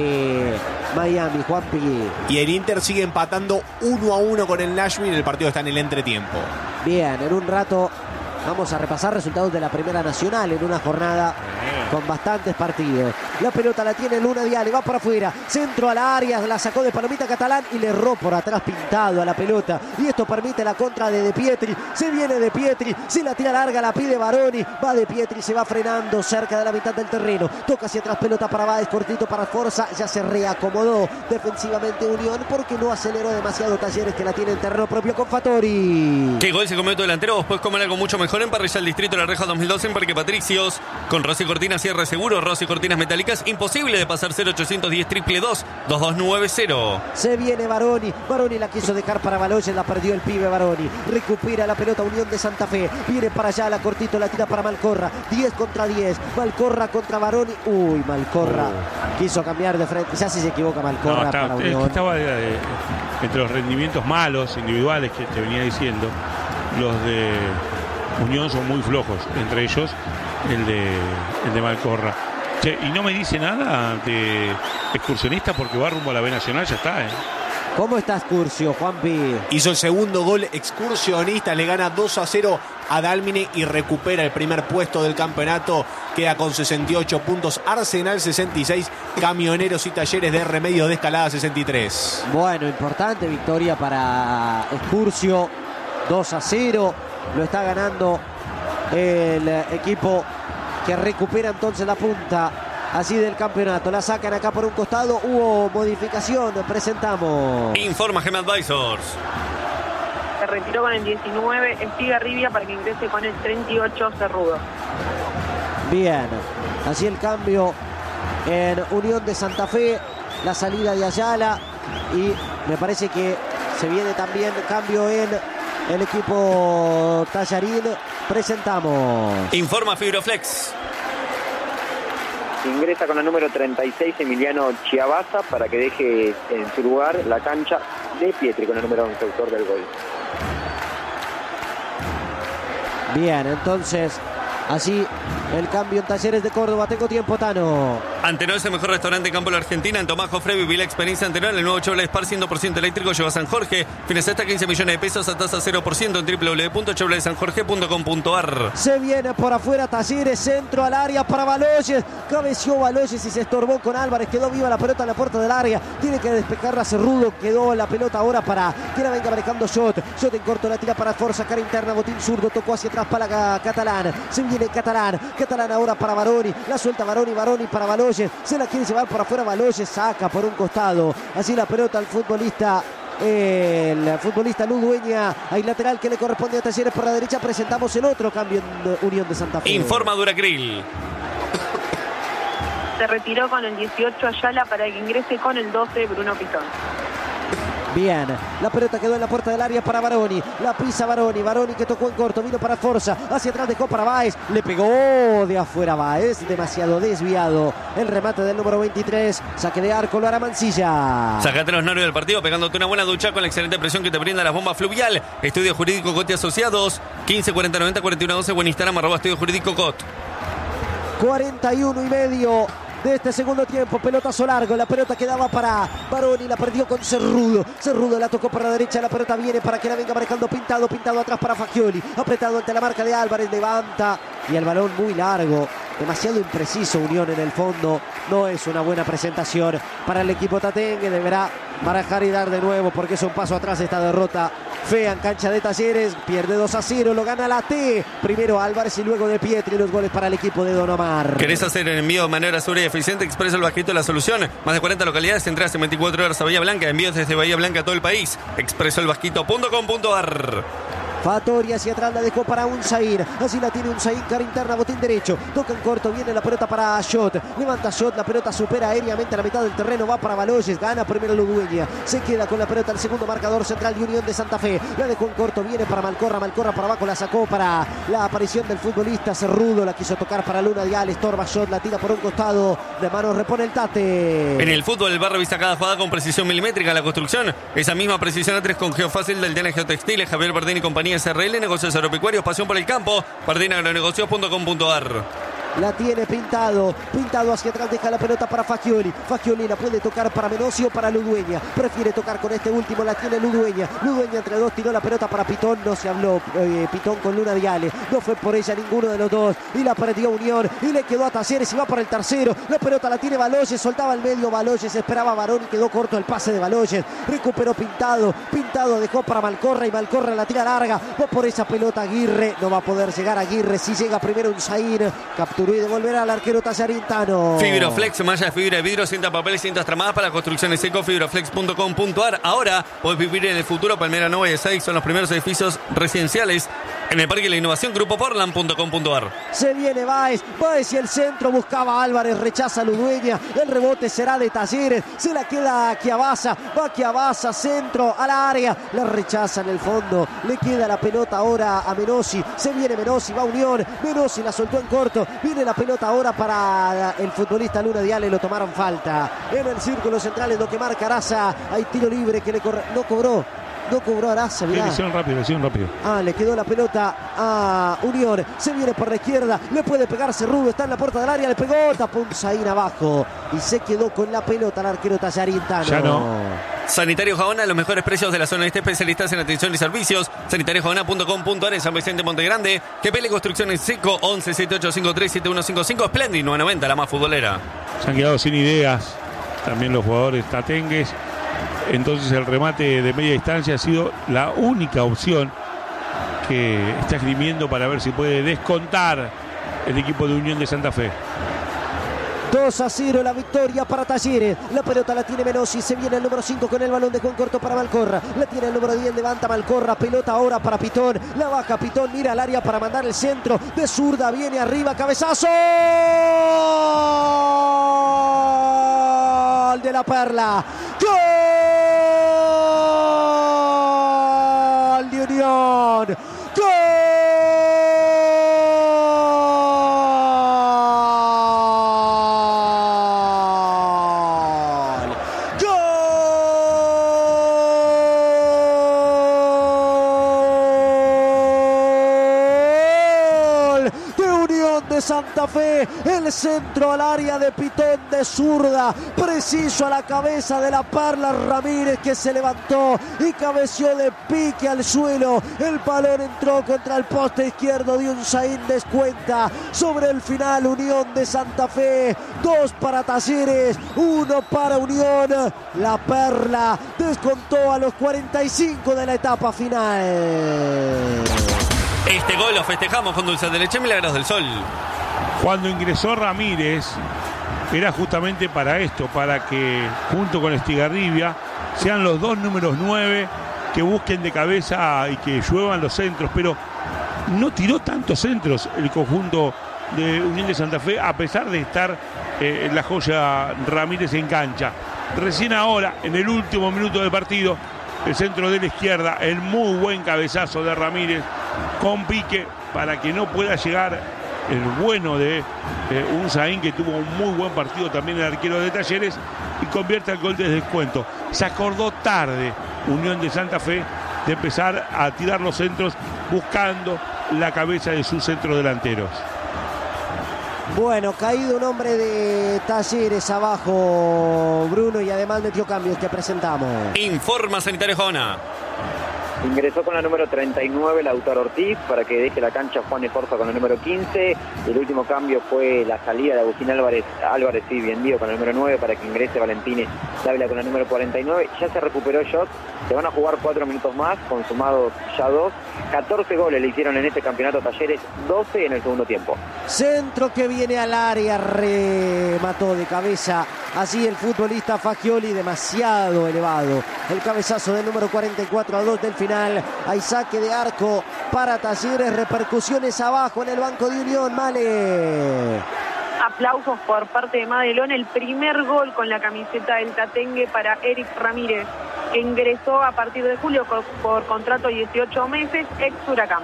de Miami, Juanpi? Y el Inter sigue empatando uno a uno con el Nashville. El partido está en el entretiempo. Bien, en un rato vamos a repasar resultados de la Primera Nacional en una jornada con bastantes partidos. La pelota la tiene Luna Diale, va para afuera, centro a la área, la sacó de Palomita Catalán y le erró por atrás pintado a la pelota. Y esto permite la contra de De Pietri. Se viene De Pietri, si la tira larga la pide Baroni. Va De Pietri, se va frenando cerca de la mitad del terreno. Toca hacia atrás, pelota para Báez, cortito para Forza. Ya se reacomodó defensivamente Unión porque no aceleró demasiado Talleres, que la tiene en terreno propio con Fattori. ¿Qué gol se comió tu delantero? Vos podés comer algo mucho mejor en Parrilla El Distrito La Reja dos mil doce en Parque Patricios. Con Rossi Cortinas cierre seguro, Rossi Cortinas metálicas. Imposible de pasar. Cero ochocientos diez triple dos dos dos nueve cero. Se viene Baroni. Baroni la quiso dejar para Baloyes, la perdió el pibe Baroni. Recupera la pelota Unión de Santa Fe. Viene para allá, la cortito, la tira para Malcorra. diez contra diez. Malcorra contra Baroni. Uy, Malcorra oh. quiso cambiar de frente. Ya si se equivoca Malcorra no, está, para Unión. Estaba de, de, entre los rendimientos malos, individuales que te venía diciendo. Los de Unión son muy flojos. Entre ellos el de, el de Malcorra. Che, y no me dice nada de excursionista porque va rumbo a la B Nacional, ya está, ¿eh? ¿Cómo está Excursio, Juanpi? Hizo el segundo gol excursionista, le gana dos a cero a Dálmine y recupera el primer puesto del campeonato. Queda con sesenta y ocho puntos, Arsenal sesenta y seis, Camioneros y Talleres de Remedios de Escalada sesenta y tres. Bueno, importante victoria para Excursio, dos a cero. Lo está ganando el equipo que recupera entonces la punta así del campeonato. La sacan acá por un costado. Hubo modificación. Presentamos. Informa Gem Advisors. Se retiró con el diecinueve Estigarribia para que ingrese con el treinta y ocho Cerrudo. Bien. Así el cambio en Unión de Santa Fe. La salida de Ayala. Y me parece que se viene también cambio en el equipo Tallarín. Presentamos. Informa Fibroflex. Ingresa con el número treinta y seis Emiliano Chiabaza para que deje en su lugar la cancha De Pietri con el número once, autor del gol. Bien, entonces así el cambio en Talleres de Córdoba. Tengo tiempo, Tano. Antenor es el mejor restaurante en campo de la Argentina. En Tomás Jofre viví la experiencia Antenor. El nuevo Chevrolet Spark cien por ciento eléctrico lleva a San Jorge. Financia hasta quince millones de pesos a tasa cero por ciento en doble u doble u doble u punto chevrolet san jorge punto com punto ar. Se viene por afuera Talleres, centro al área para Baloyes. Cabeció Baloyes y se estorbó con Álvarez. Quedó viva la pelota en la puerta del área. Tiene que despejarla Cerrudo. Quedó la pelota ahora para que la venga manejando Shot. Shot en corto, la tira para Forza, cara interna, botín zurdo. Tocó hacia atrás para Catalán. Se viene Catalán. Catalán ahora para Baroni. La suelta Baroni, Baroni para Baloyes. Se la quiere llevar por afuera Baloyes. Saca por un costado. Así la pelota al futbolista. El futbolista Ludueña. Hay lateral que le corresponde a Talleres por la derecha. Presentamos el otro cambio en Unión de Santa Fe. Informa Duracril. Se retiró con el dieciocho Ayala para que ingrese con el doce Bruno Pitón. Bien, la pelota quedó en la puerta del área para Baroni. La pisa Baroni, Baroni que tocó en corto, vino para Forza, hacia atrás dejó para Báez. Le pegó de afuera Báez, demasiado desviado. El remate del número veintitrés, saque de arco, lo hará Mancilla. Sacate los nervios del partido pegándote una buena ducha con la excelente presión que te brinda la bomba fluvial. Estudio Jurídico Cot y Asociados, quince cuarenta noventa cuarenta y uno doce, buen Instagram, arroba Estudio Jurídico Cot. cuarenta y uno y medio de este segundo tiempo, pelotazo largo, la pelota quedaba para Baroni, la perdió con Cerrudo, Cerrudo la tocó por la derecha, la pelota viene para que la venga marcando Pintado, Pintado atrás para Fagioli, apretado ante la marca de Álvarez, levanta y el balón muy largo, demasiado impreciso Unión en el fondo, no es una buena presentación para el equipo tatengue, deberá barajar y dar de nuevo porque es un paso atrás esta derrota fea en cancha de Talleres, pierde dos a cero, lo gana la T, primero Álvarez y luego de Pietri, los goles para el equipo de Don Omar. ¿Querés hacer el envío de manera segura y eficiente? Expresa el Vasquito la solución, más de cuarenta localidades, entradas en veinticuatro horas a Bahía Blanca, envíos desde Bahía Blanca a todo el país, expreso el vasquito punto com punto ar. Fattori hacia atrás la dejó para Unzaín. Así la tiene Unzaín, cara interna, botín derecho. Toca en corto, viene la pelota para Shot. Levanta Shot, la pelota supera aéreamente a la mitad del terreno. Va para Baloyes, gana primero Ludueña. Se queda con la pelota el segundo marcador central de Unión de Santa Fe. La dejó en corto, viene para Malcorra. Malcorra para abajo, la sacó para la aparición del futbolista Cerrudo. La quiso tocar para Luna Dial. Estorba Shot, la tira por un costado. De manos repone el Tate. En el fútbol, el bar revisa cada jugada con precisión milimétrica. La construcción, esa misma precisión a tres con Geofácil del Diana Geotextiles. Javier Bardini y compañía S R L. Negocios agropecuarios, pasión por el campo. Bardini agronegocios punto com punto ar. La tiene Pintado, Pintado hacia atrás, deja la pelota para Fagioli, Fagioli la puede tocar para Menossi o para Ludueña, prefiere tocar con este último, la tiene Ludueña, Ludueña entre dos, tiró la pelota para Pitón, no se habló eh, Pitón con Luna Viale, no fue por ella ninguno de los dos, y la perdió Unión, y le quedó a Talleres, y va por el tercero, la pelota la tiene Baloyes, soltaba el medio Baloyes, esperaba Barón y quedó corto el pase de Baloyes, recuperó Pintado, Pintado dejó para Malcorra, y Malcorra la tira larga, va por esa pelota Aguirre, no va a poder llegar Aguirre, si llega primero Unzaín, capturó y devolverá al arquero Tallarintano. Fibroflex, malla de fibra de vidrio, cinta papel y cintas tramadas para construcciones seco, fibroflex punto com punto ar. Ahora podés vivir en el futuro. Palmera Nova y Seix son los primeros edificios residenciales en el Parque de la Innovación. Grupo Portland punto com punto ar. Se viene Báez, Báez y el centro, buscaba Álvarez, rechaza Ludueña, el rebote será de Talleres, se la queda Chiavasa, va Chiavasa, centro a la área, la rechaza en el fondo, le queda la pelota ahora a Menossi, se viene Menossi, va Unión, Menossi la soltó en corto, viene la pelota ahora para el futbolista Luna Diale, lo tomaron falta en el círculo central, es lo que marca Araza, hay tiro libre que le corre, no cobró. No cobró Araza, mirá. Le hicieron rápido, le hicieron rápido. Ah, le quedó la pelota a Unión. Se viene por la izquierda, le puede pegar Cerrudo, está en la puerta del área, le pegó, tapó Unzaín abajo. Y se quedó con la pelota el arquero Tallarintano. Ya no. Sanitario Jabona, los mejores precios de la zona este, especialistas en atención y servicios. sanitario jabona punto com punto ar en San Vicente Monte Grande. G P L Construcciones Seco, once setenta y ocho cincuenta y tres setenta y uno cincuenta y cinco. Splendid nueve noventa, la más futbolera. Se han quedado sin ideas también los jugadores tatengues. Entonces el remate de media distancia ha sido la única opción que está esgrimiendo para ver si puede descontar el equipo de Unión de Santa Fe. dos a cero la victoria para Talleres. La pelota la tiene Menossi. Se viene el número cinco con el balón de Juan Corto para Malcorra. La tiene el número diez. Levanta Malcorra. Pelota ahora para Pitón. La baja Pitón. Mira al área para mandar el centro. De zurda. Viene arriba. Cabezazo. Gol de la Perla. Gol de Unión. Gol. Santa Fe, el centro al área de Pitón de zurda, preciso a la cabeza de la Perla Ramírez, que se levantó y cabeció de pique al suelo. El balón entró contra el poste izquierdo de Unzaín, descuenta sobre el final Unión de Santa Fe, dos para Talleres, uno para Unión. La Perla descontó a los cuarenta y cinco de la etapa final. Este gol lo festejamos con dulce de leche Milagros del Sol. Cuando ingresó Ramírez era justamente para esto, para que junto con Estigarribia sean los dos números nueve que busquen de cabeza y que lluevan los centros, pero no tiró tantos centros el conjunto de Unión de Santa Fe, a pesar de estar eh, la joya Ramírez en cancha. Recién ahora, en el último minuto del partido, el centro de la izquierda, el muy buen cabezazo de Ramírez, con pique, para que no pueda llegar el bueno de eh, Unzaín, que tuvo un muy buen partido también, el arquero de Talleres, y convierte el gol de descuento. Se acordó tarde Unión de Santa Fe de empezar a tirar los centros buscando la cabeza de sus centrodelanteros. Bueno, caído un hombre de Talleres abajo, Bruno, y además metió cambios que presentamos. Informa Sanitario Jona. Ingresó con la número treinta y nueve Lautaro Ortiz para que deje la cancha Juan Esforza con el número quince. El último cambio fue la salida de Agustín Álvarez, Álvarez sí, bien digo, con el número nueve para que ingrese Valentín Dávila con el número cuarenta y nueve. Ya se recuperó Jot, se van a jugar cuatro minutos más, consumados ya dos. catorce goles le hicieron en este campeonato Talleres, doce en el segundo tiempo. Centro que viene al área, remató de cabeza así el futbolista Fagioli, demasiado elevado. El cabezazo del número cuarenta y cuatro a dos del final. Hay saque de arco para Talleres, repercusiones abajo en el banco de Unión. Male. Aplausos por parte de Madelón, el primer gol con la camiseta del Tatengue para Eric Ramírez, que ingresó a partir de julio por, por contrato dieciocho meses, ex Huracán.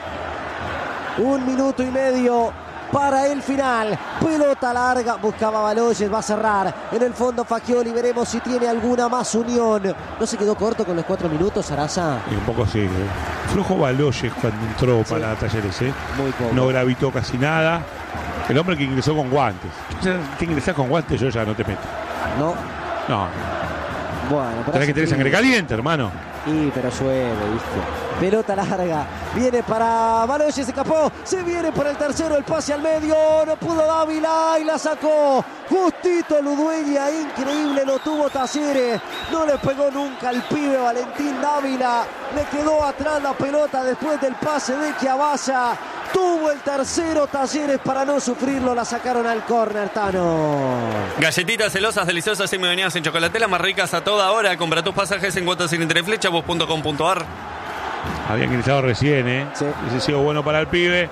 Un minuto y medio para el final. Pelota larga, buscaba Baloyes, va a cerrar. En el fondo Fagioli, veremos si tiene alguna más Unión. ¿No se quedó corto con los cuatro minutos, Sarasa? Un poco sí. ¿eh? Flojo Baloyes cuando entró sí. para Talleres. ¿eh? Muy poco. No gravitó casi nada. El hombre que ingresó con guantes. Si ingresás con guantes, yo ya no te meto. No. No. Bueno, tenés que tener sangre caliente, hermano. Y pero llueve, ¿viste? Pelota larga, viene para Baloyes, se escapó, se viene por el tercero, el pase al medio, no pudo Dávila y la sacó. Justito Ludueña, increíble, lo tuvo Talleres, no le pegó nunca al pibe Valentín Dávila, le quedó atrás la pelota después del pase de Chiavasa. Tuvo el tercero Talleres para no sufrirlo, la sacaron al córner, Tano. Galletitas celosas, deliciosas y medianas en chocolatela, más ricas a toda hora. Compra tus pasajes en cuotas sin interés, flechavos punto com punto ar. Había ingresado recién, ¿eh? Sí. Ese ha sido bueno para el pibe.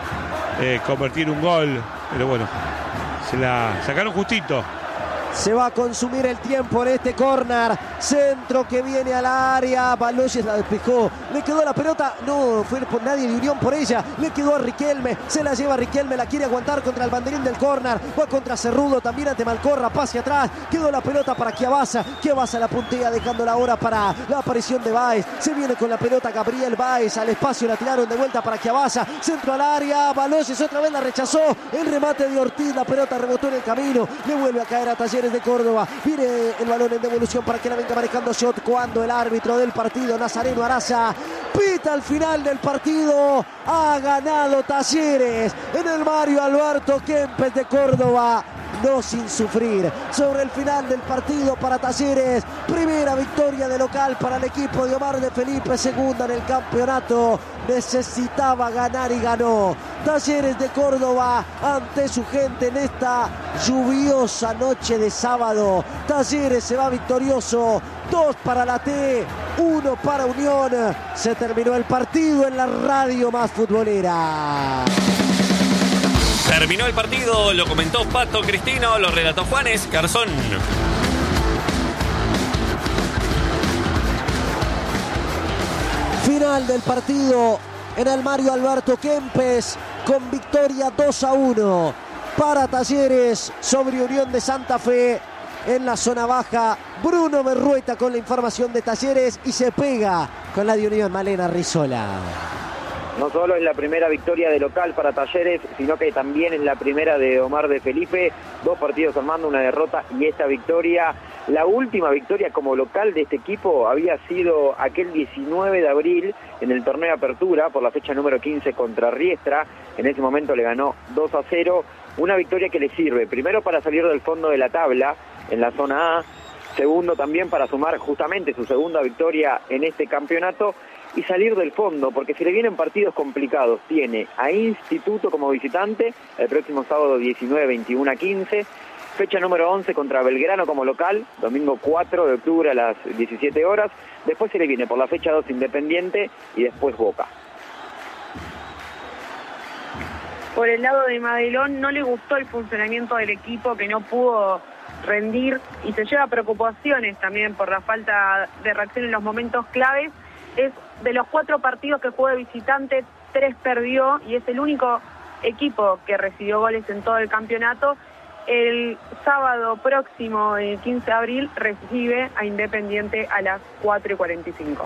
Eh, convertir un gol, pero bueno, se la sacaron justito. Se va a consumir el tiempo en este córner. Centro que viene al área. Baloyes la despejó. Le quedó la pelota. No fue por nadie de Unión por ella. Le quedó a Riquelme. Se la lleva a Riquelme. La quiere aguantar contra el banderín del córner. Va contra Cerrudo. También ante Malcorra. Pase atrás. Quedó la pelota para Chiavasa. Chiavasa la puntea dejándola ahora para la aparición de Báez. Se viene con la pelota Gabriel Báez. Al espacio la tiraron de vuelta para Chiavasa. Centro al área. Baloyes otra vez la rechazó. El remate de Ortiz. La pelota rebotó en el camino. Le vuelve a caer a Talleres de Córdoba. Viene el balón en devolución para que la venga manejando Shot cuando el árbitro del partido, Nazareno Araza, pita al final del partido. Ha ganado Talleres en el Mario Alberto Kempes de Córdoba. No sin sufrir. Sobre el final del partido para Talleres. Primera victoria de local para el equipo de Omar de Felipe. Segunda en el campeonato. Necesitaba ganar y ganó. Talleres de Córdoba ante su gente en esta lluviosa noche de sábado. Talleres se va victorioso. Dos para la T, uno para Unión. Se terminó el partido en la radio más futbolera. Terminó el partido, lo comentó Pato Cristino, lo relató Juanes Garzón. Final del partido en el Mario Alberto Kempes con victoria dos a uno para Talleres sobre Unión de Santa Fe. En la zona baja, Bruno Berrueta con la información de Talleres y se pega con la de Unión, Malena Rizola. No solo es la primera victoria de local para Talleres, sino que también es la primera de Omar de Felipe. Dos partidos armando, una derrota y esta victoria. La última victoria como local de este equipo había sido aquel diecinueve de abril en el torneo de apertura por la fecha número quince contra Riestra. En ese momento le ganó dos a cero. Una victoria que le sirve primero para salir del fondo de la tabla en la zona A. Segundo también para sumar justamente su segunda victoria en este campeonato. Y salir del fondo, porque si le vienen partidos complicados, tiene a Instituto como visitante el próximo sábado diecinueve, veintiuno a quince, fecha número once contra Belgrano como local, domingo cuatro de octubre a las diecisiete horas, después se le viene por la fecha dos Independiente y después Boca. Por el lado de Madelón no le gustó el funcionamiento del equipo, que no pudo rendir y se lleva preocupaciones también por la falta de reacción en los momentos claves. Es de los cuatro partidos que jugó de visitante, tres perdió y es el único equipo que recibió goles en todo el campeonato. El sábado próximo, el quince de abril, recibe a Independiente a las cuatro y cuarenta y cinco.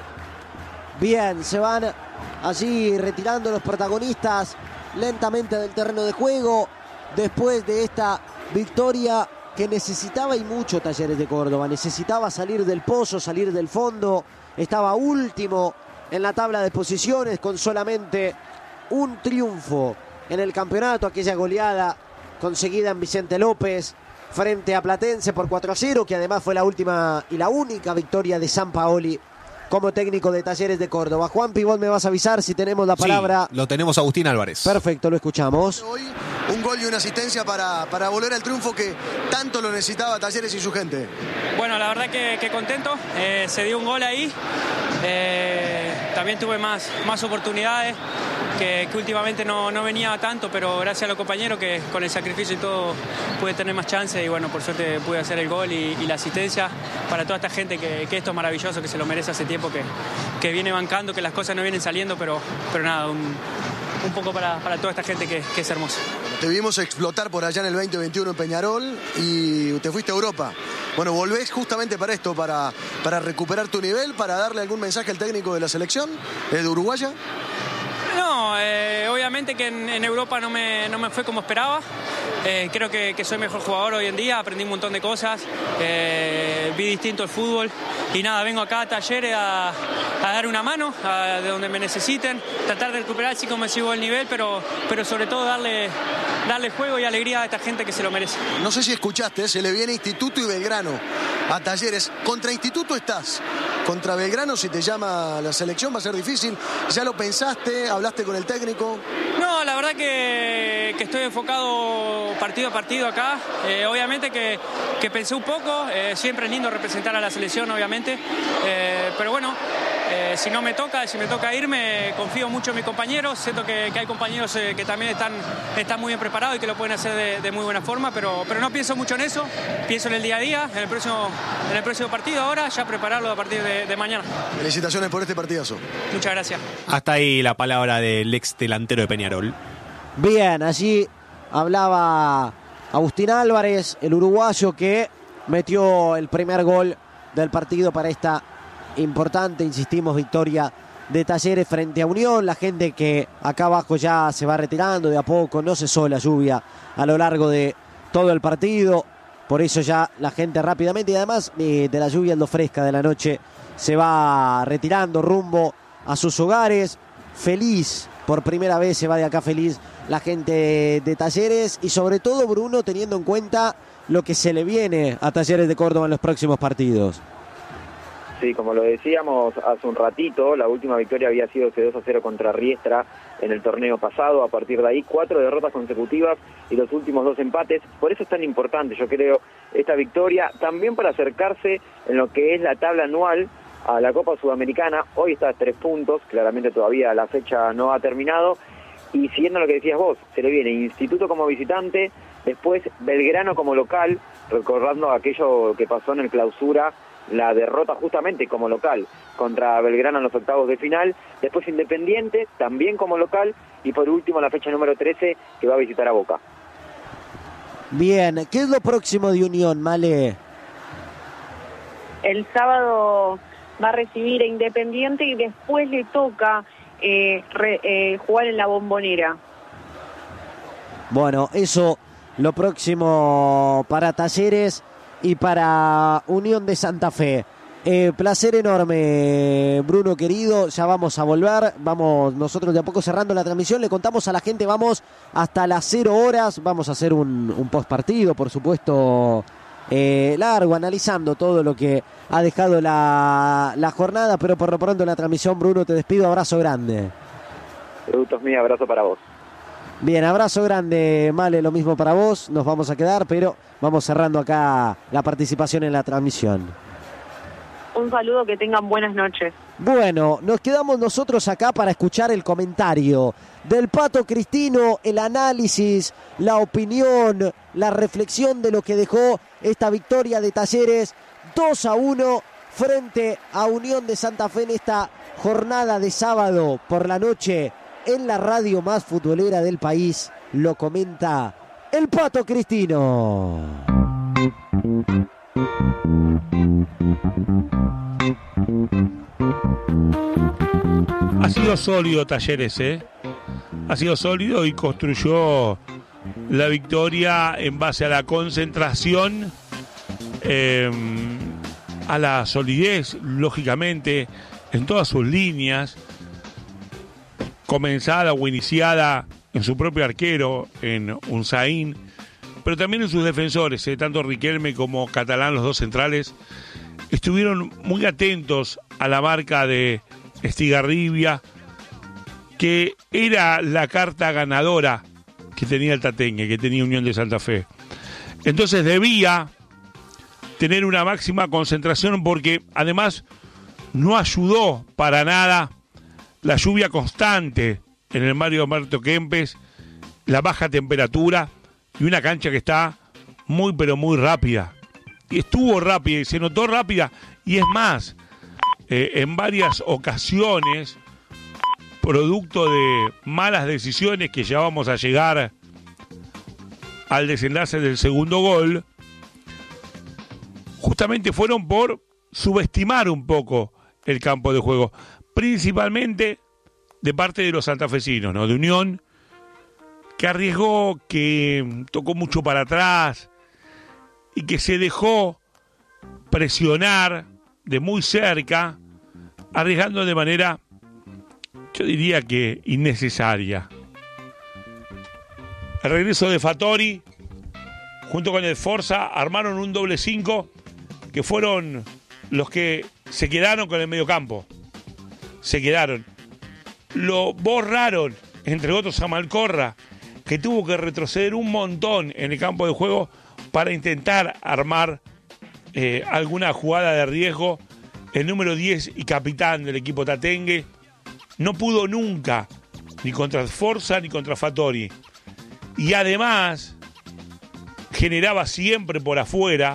Bien, se van allí retirando los protagonistas lentamente del terreno de juego después de esta victoria que necesitaba y mucho Talleres de Córdoba. Necesitaba salir del pozo, salir del fondo. Estaba último en la tabla de posiciones con solamente un triunfo en el campeonato. Aquella goleada conseguida en Vicente López frente a Platense por cuatro a cero, que además fue la última y la única victoria de Sampaoli como técnico de Talleres de Córdoba. Juanpi, vos me vas a avisar si tenemos la palabra. Sí, lo tenemos Agustín Álvarez. Perfecto, lo escuchamos. Hoy un gol y una asistencia para, para volver al triunfo que tanto lo necesitaba Talleres y su gente. Bueno, la verdad que, que contento. Eh, se dio un gol ahí. Eh, también tuve más, más oportunidades que, que últimamente no, no venía tanto, pero gracias a los compañeros que con el sacrificio y todo pude tener más chances y bueno, por suerte pude hacer el gol y, y la asistencia para toda esta gente que, que esto es maravilloso, que se lo merece hace tiempo, que, que viene bancando, que las cosas no vienen saliendo, pero, pero nada, un, un poco para, para toda esta gente que, que es hermosa. Te vimos explotar por allá en el veinte veintiuno en Peñarol y te fuiste a Europa. Bueno, volvés justamente para esto, para, para recuperar tu nivel, para darle algún mensaje al técnico de la selección, de Uruguaya. No, eh, obviamente que en, en Europa no me, no me fue como esperaba. Eh, creo que, que soy mejor jugador hoy en día, aprendí un montón de cosas, eh, vi distinto el fútbol y nada, vengo acá a Talleres a, a dar una mano a, de donde me necesiten, tratar de recuperar así como sigo el nivel, pero, pero sobre todo darle, darle juego y alegría a esta gente que se lo merece. No sé si escuchaste, se le viene Instituto y Belgrano a Talleres. Contra Instituto estás, contra Belgrano si te llama la selección va a ser difícil. ¿Ya lo pensaste? ¿Hablaste con el técnico? No, la verdad que, que estoy enfocado partido a partido acá. Eh, obviamente que, que pensé un poco, eh, siempre es lindo representar a la selección, obviamente. Eh, pero bueno, eh, si no me toca, si me toca irme, confío mucho en mis compañeros. Siento que, que hay compañeros eh, que también están, están muy bien preparados y que lo pueden hacer de, de muy buena forma, pero, pero no pienso mucho en eso. Pienso en el día a día, en el próximo, en el próximo partido ahora, ya prepararlo a partir de, de mañana. Felicitaciones por este partidazo. Muchas gracias. Hasta ahí la palabra del ex delantero de Peñarol. Bien, allí hablaba Agustín Álvarez, el uruguayo que metió el primer gol del partido para esta importante, insistimos, victoria de Talleres frente a Unión. La gente que acá abajo ya se va retirando de a poco, no cesó la lluvia a lo largo de todo el partido, por eso ya la gente rápidamente y además eh, de la lluvia en lo fresca de la noche se va retirando rumbo a sus hogares. Feliz, por primera vez se va de acá feliz la gente de Talleres y sobre todo, Bruno, teniendo en cuenta lo que se le viene a Talleres de Córdoba en los próximos partidos. Sí, como lo decíamos hace un ratito, la última victoria había sido ese dos a cero contra Riestra en el torneo pasado. A partir de ahí, cuatro derrotas consecutivas y los últimos dos empates. Por eso es tan importante, yo creo, esta victoria, también para acercarse en lo que es la tabla anual a la Copa Sudamericana. Hoy está a tres puntos, claramente todavía la fecha no ha terminado. Y siguiendo lo que decías vos, se le viene Instituto como visitante, después Belgrano como local, recordando aquello que pasó en el clausura, la derrota justamente como local contra Belgrano en los octavos de final, después Independiente también como local y por último la fecha número trece que va a visitar a Boca. Bien, ¿qué es lo próximo de Unión, Male? El sábado va a recibir a Independiente y después le toca eh, re, eh, jugar en la Bombonera. Bueno, eso lo próximo para Talleres y para Unión de Santa Fe. Eh, placer enorme, Bruno querido, ya vamos a volver, vamos nosotros de a poco cerrando la transmisión, le contamos a la gente, vamos hasta las cero horas, vamos a hacer un, un post partido, por supuesto, eh, largo, analizando todo lo que ha dejado la, la jornada, pero por lo pronto en la transmisión, Bruno, te despido, abrazo grande. Productos míos, abrazo para vos. Bien, abrazo grande, Male, lo mismo para vos, nos vamos a quedar, pero vamos cerrando acá la participación en la transmisión. Un Un saludo, que tengan buenas noches. Bueno, nos quedamos nosotros acá para escuchar el comentario del Pato Cristino, el análisis, la opinión, la reflexión de lo que dejó esta victoria de Talleres dos a uno frente a Unión de Santa Fe en esta jornada de sábado por la noche en la radio más futbolera del país. Lo comenta el Pato Cristino. Ha sido sólido Talleres, ¿eh? Ha sido sólido y construyó la victoria en base a la concentración, eh, a la solidez, lógicamente, en todas sus líneas, comenzada o iniciada en su propio arquero, en Unzaín, pero también en sus defensores, ¿eh? Tanto Riquelme como Catalán, los dos centrales, estuvieron muy atentos a la marca de Estigarribia, que era la carta ganadora que tenía el Tatengue, que tenía Unión de Santa Fe. Entonces debía tener una máxima concentración, porque además no ayudó para nada la lluvia constante en el Mario Alberto Kempes, la baja temperatura y una cancha que está muy pero muy rápida. Y estuvo rápida y se notó rápida, y es más, eh, en varias ocasiones, producto de malas decisiones que ya vamos a llegar al desenlace del segundo gol, justamente fueron por subestimar un poco el campo de juego, principalmente de parte de los santafesinos, ¿no? De Unión, que arriesgó, que tocó mucho para atrás y que se dejó presionar de muy cerca, arriesgando de manera, yo diría que innecesaria. El regreso de Fattori, junto con el Forza, armaron un doble cinco que fueron los que se quedaron con el mediocampo. Se quedaron. Lo borraron, entre otros, a Malcorra, que tuvo que retroceder un montón en el campo de juego para intentar armar eh, alguna jugada de riesgo. El número diez y capitán del equipo Tatengue no pudo nunca, ni contra Forza ni contra Fattori. Y además generaba siempre por afuera,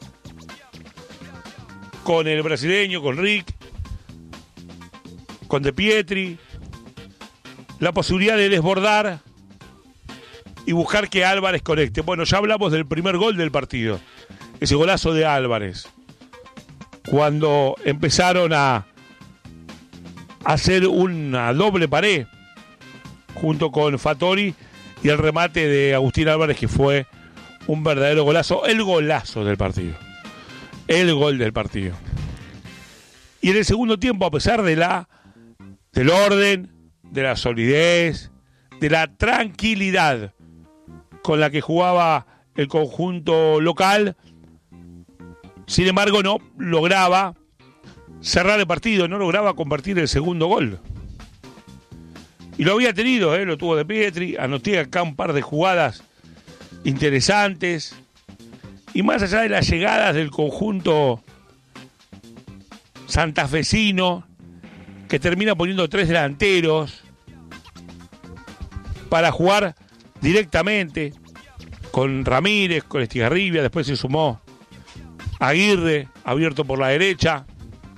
con el brasileño, con Rick, con De Pietri, la posibilidad de desbordar y buscar que Álvarez conecte. Bueno, ya hablamos del primer gol del partido, ese golazo de Álvarez, cuando empezaron a hacer una doble pared junto con Fattori y el remate de Agustín Álvarez, que fue un verdadero golazo, el golazo del partido, el gol del partido. Y en el segundo tiempo, a pesar de la del orden, de la solidez, de la tranquilidad con la que jugaba el conjunto local, sin embargo no lograba cerrar el partido, no lograba convertir el segundo gol. Y lo había tenido, ¿eh? Lo tuvo De Pietri, anoté acá un par de jugadas interesantes, y más allá de las llegadas del conjunto santafesino, que termina poniendo tres delanteros para jugar directamente con Ramírez, con Estigarribia, después se sumó Aguirre, abierto por la derecha.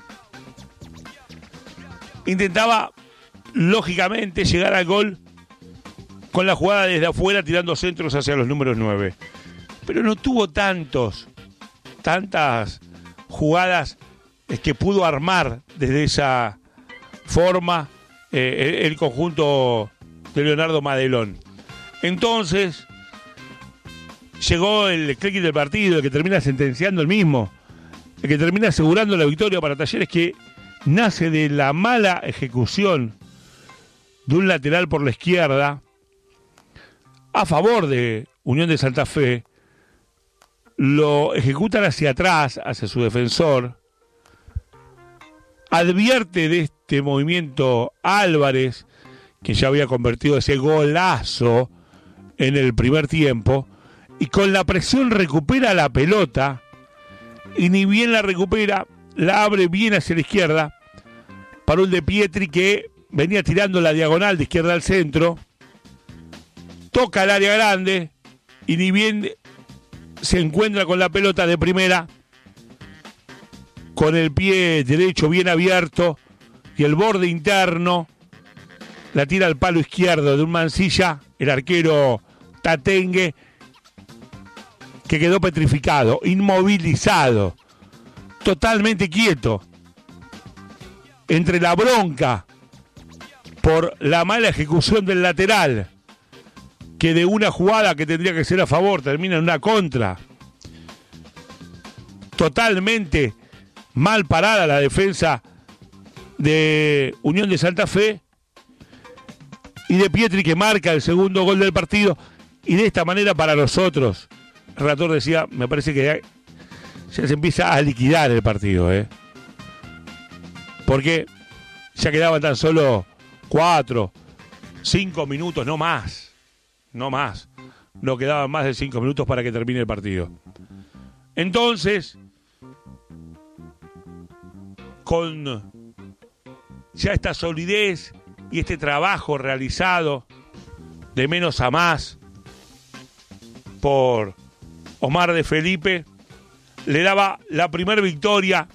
Intentaba, lógicamente, llegar al gol con la jugada desde afuera, tirando centros hacia los números nueve. Pero no tuvo tantos, tantas jugadas que pudo armar desde esa forma eh, el conjunto de Leonardo Madelón. Entonces llegó el clic del partido, el que termina sentenciando el mismo, el que termina asegurando la victoria para Talleres, que nace de la mala ejecución de un lateral por la izquierda a favor de Unión de Santa Fe. Lo ejecutan hacia atrás, hacia su defensor. Advierte de este movimiento Álvarez, que ya había convertido ese golazo en el primer tiempo, y con la presión recupera la pelota, y ni bien la recupera, la abre bien hacia la izquierda para un De Pietri que venía tirando la diagonal de izquierda al centro, toca el área grande y ni bien se encuentra con la pelota de primera, con el pie derecho bien abierto y el borde interno, la tira al palo izquierdo de un Mansilla, el arquero Tatengue, que quedó petrificado, inmovilizado, totalmente quieto, entre la bronca por la mala ejecución del lateral, que de una jugada que tendría que ser a favor termina en una contra, totalmente mal parada la defensa de Unión de Santa Fe, y De Pietri que marca el segundo gol del partido. Y de esta manera para nosotros, el relator decía, me parece que ya, ya se empieza a liquidar el partido, ¿eh? Porque ya quedaban tan solo cuatro, cinco minutos, no más, no más. No quedaban más de cinco minutos para que termine el partido. Entonces, con ya esta solidez y este trabajo realizado de menos a más por Omar de Felipe, le daba la primera victoria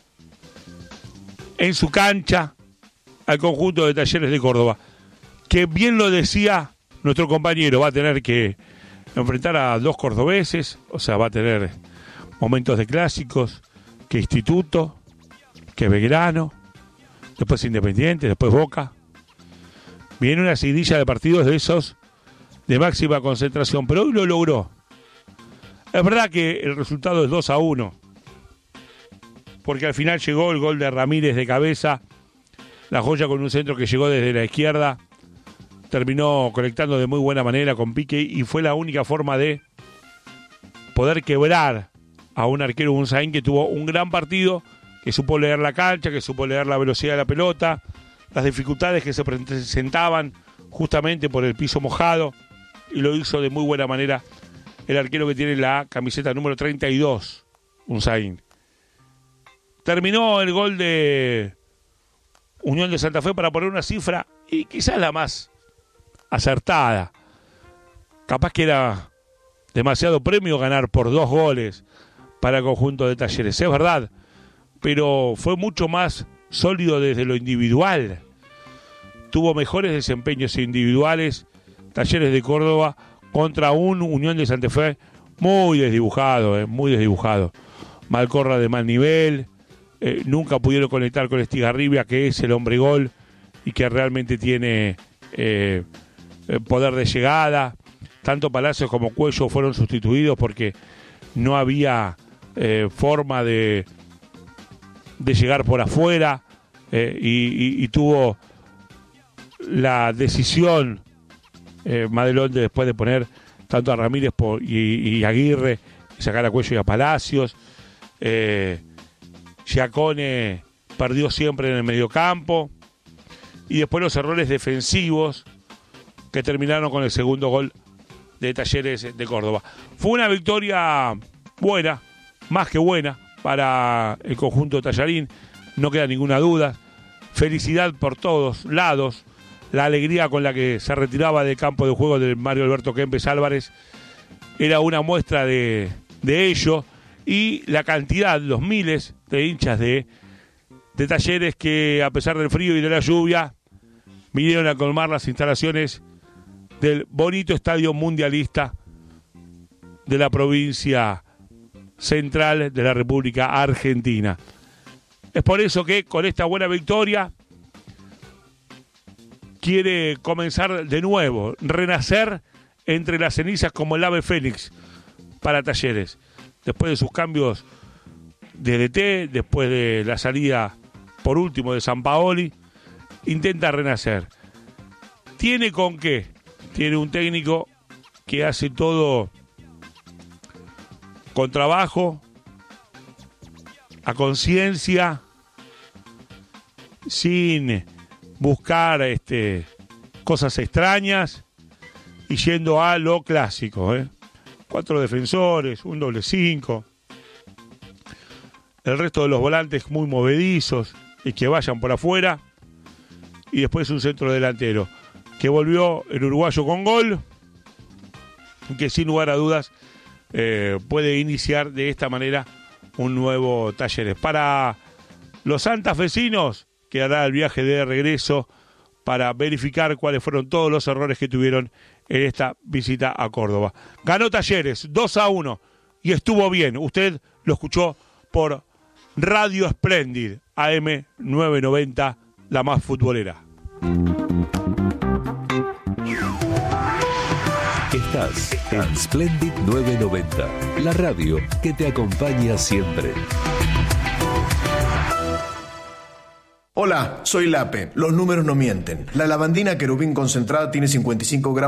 en su cancha al conjunto de Talleres de Córdoba, que bien lo decía nuestro compañero, va a tener que enfrentar a dos cordobeses, o sea, va a tener momentos de clásicos, que Instituto, que Belgrano, después Independiente, después Boca. Viene una seguidilla de partidos de esos de máxima concentración, pero hoy lo logró. Es verdad que el resultado es dos a uno, porque al final llegó el gol de Ramírez de cabeza, la joya con un centro que llegó desde la izquierda, terminó conectando de muy buena manera con Pique y fue la única forma de poder quebrar a un arquero Unzaín que tuvo un gran partido, que supo leer la cancha, que supo leer la velocidad de la pelota, las dificultades que se presentaban justamente por el piso mojado, y lo hizo de muy buena manera el arquero que tiene la camiseta número treinta y dos, Unzaín. Terminó el gol de Unión de Santa Fe para poner una cifra, y quizás la más acertada. Capaz que era demasiado premio ganar por dos goles para el conjunto de Talleres, es verdad, pero fue mucho más sólido desde lo individual. Tuvo mejores desempeños individuales Talleres de Córdoba contra un Unión de Santa Fe muy desdibujado, eh, muy desdibujado. Malcorra de mal nivel, eh, nunca pudieron conectar con Estigarribia, que es el hombre gol y que realmente tiene eh, poder de llegada. Tanto Palacios como Cuello fueron sustituidos porque no había eh, forma de, de llegar por afuera, eh, y, y, y tuvo la decisión eh, Madelón de después de poner tanto a Ramírez por, y, y Aguirre, y sacar a Cuello y a Palacios. eh, Giacone perdió siempre en el mediocampo, y después los errores defensivos que terminaron con el segundo gol de Talleres de Córdoba. Fue una victoria buena, más que buena, para el conjunto tallarín, no queda ninguna duda. Felicidad por todos lados, la alegría con la que se retiraba del campo de juego de Mario Alberto Kempes Álvarez era una muestra de, de ello, y la cantidad, los miles de hinchas de, de Talleres que, a pesar del frío y de la lluvia, vinieron a colmar las instalaciones del bonito estadio mundialista de la provincia central de la República Argentina. Es por eso que con esta buena victoria quiere comenzar de nuevo, renacer entre las cenizas como el ave fénix para Talleres. Después de sus cambios de D T, después de la salida por último de Sampaoli, intenta renacer. ¿Tiene con qué? Tiene un técnico que hace todo con trabajo, a conciencia, sin buscar este, cosas extrañas y yendo a lo clásico, ¿eh? Cuatro defensores, un doble cinco. el resto de los volantes muy movedizos y que vayan por afuera. Y después un centro delantero que volvió el uruguayo con gol, que sin lugar a dudas eh, puede iniciar de esta manera un nuevo Talleres. Para los santafesinos quedará el viaje de regreso para verificar cuáles fueron todos los errores que tuvieron en esta visita a Córdoba. Ganó Talleres dos a uno y estuvo bien. Usted lo escuchó por Radio Splendid, A M novecientos noventa, la más futbolera. Estás en Splendid novecientos noventa, la radio que te acompaña siempre. Hola, soy Lape. Los números no mienten. La lavandina Querubín concentrada tiene cincuenta y cinco gramos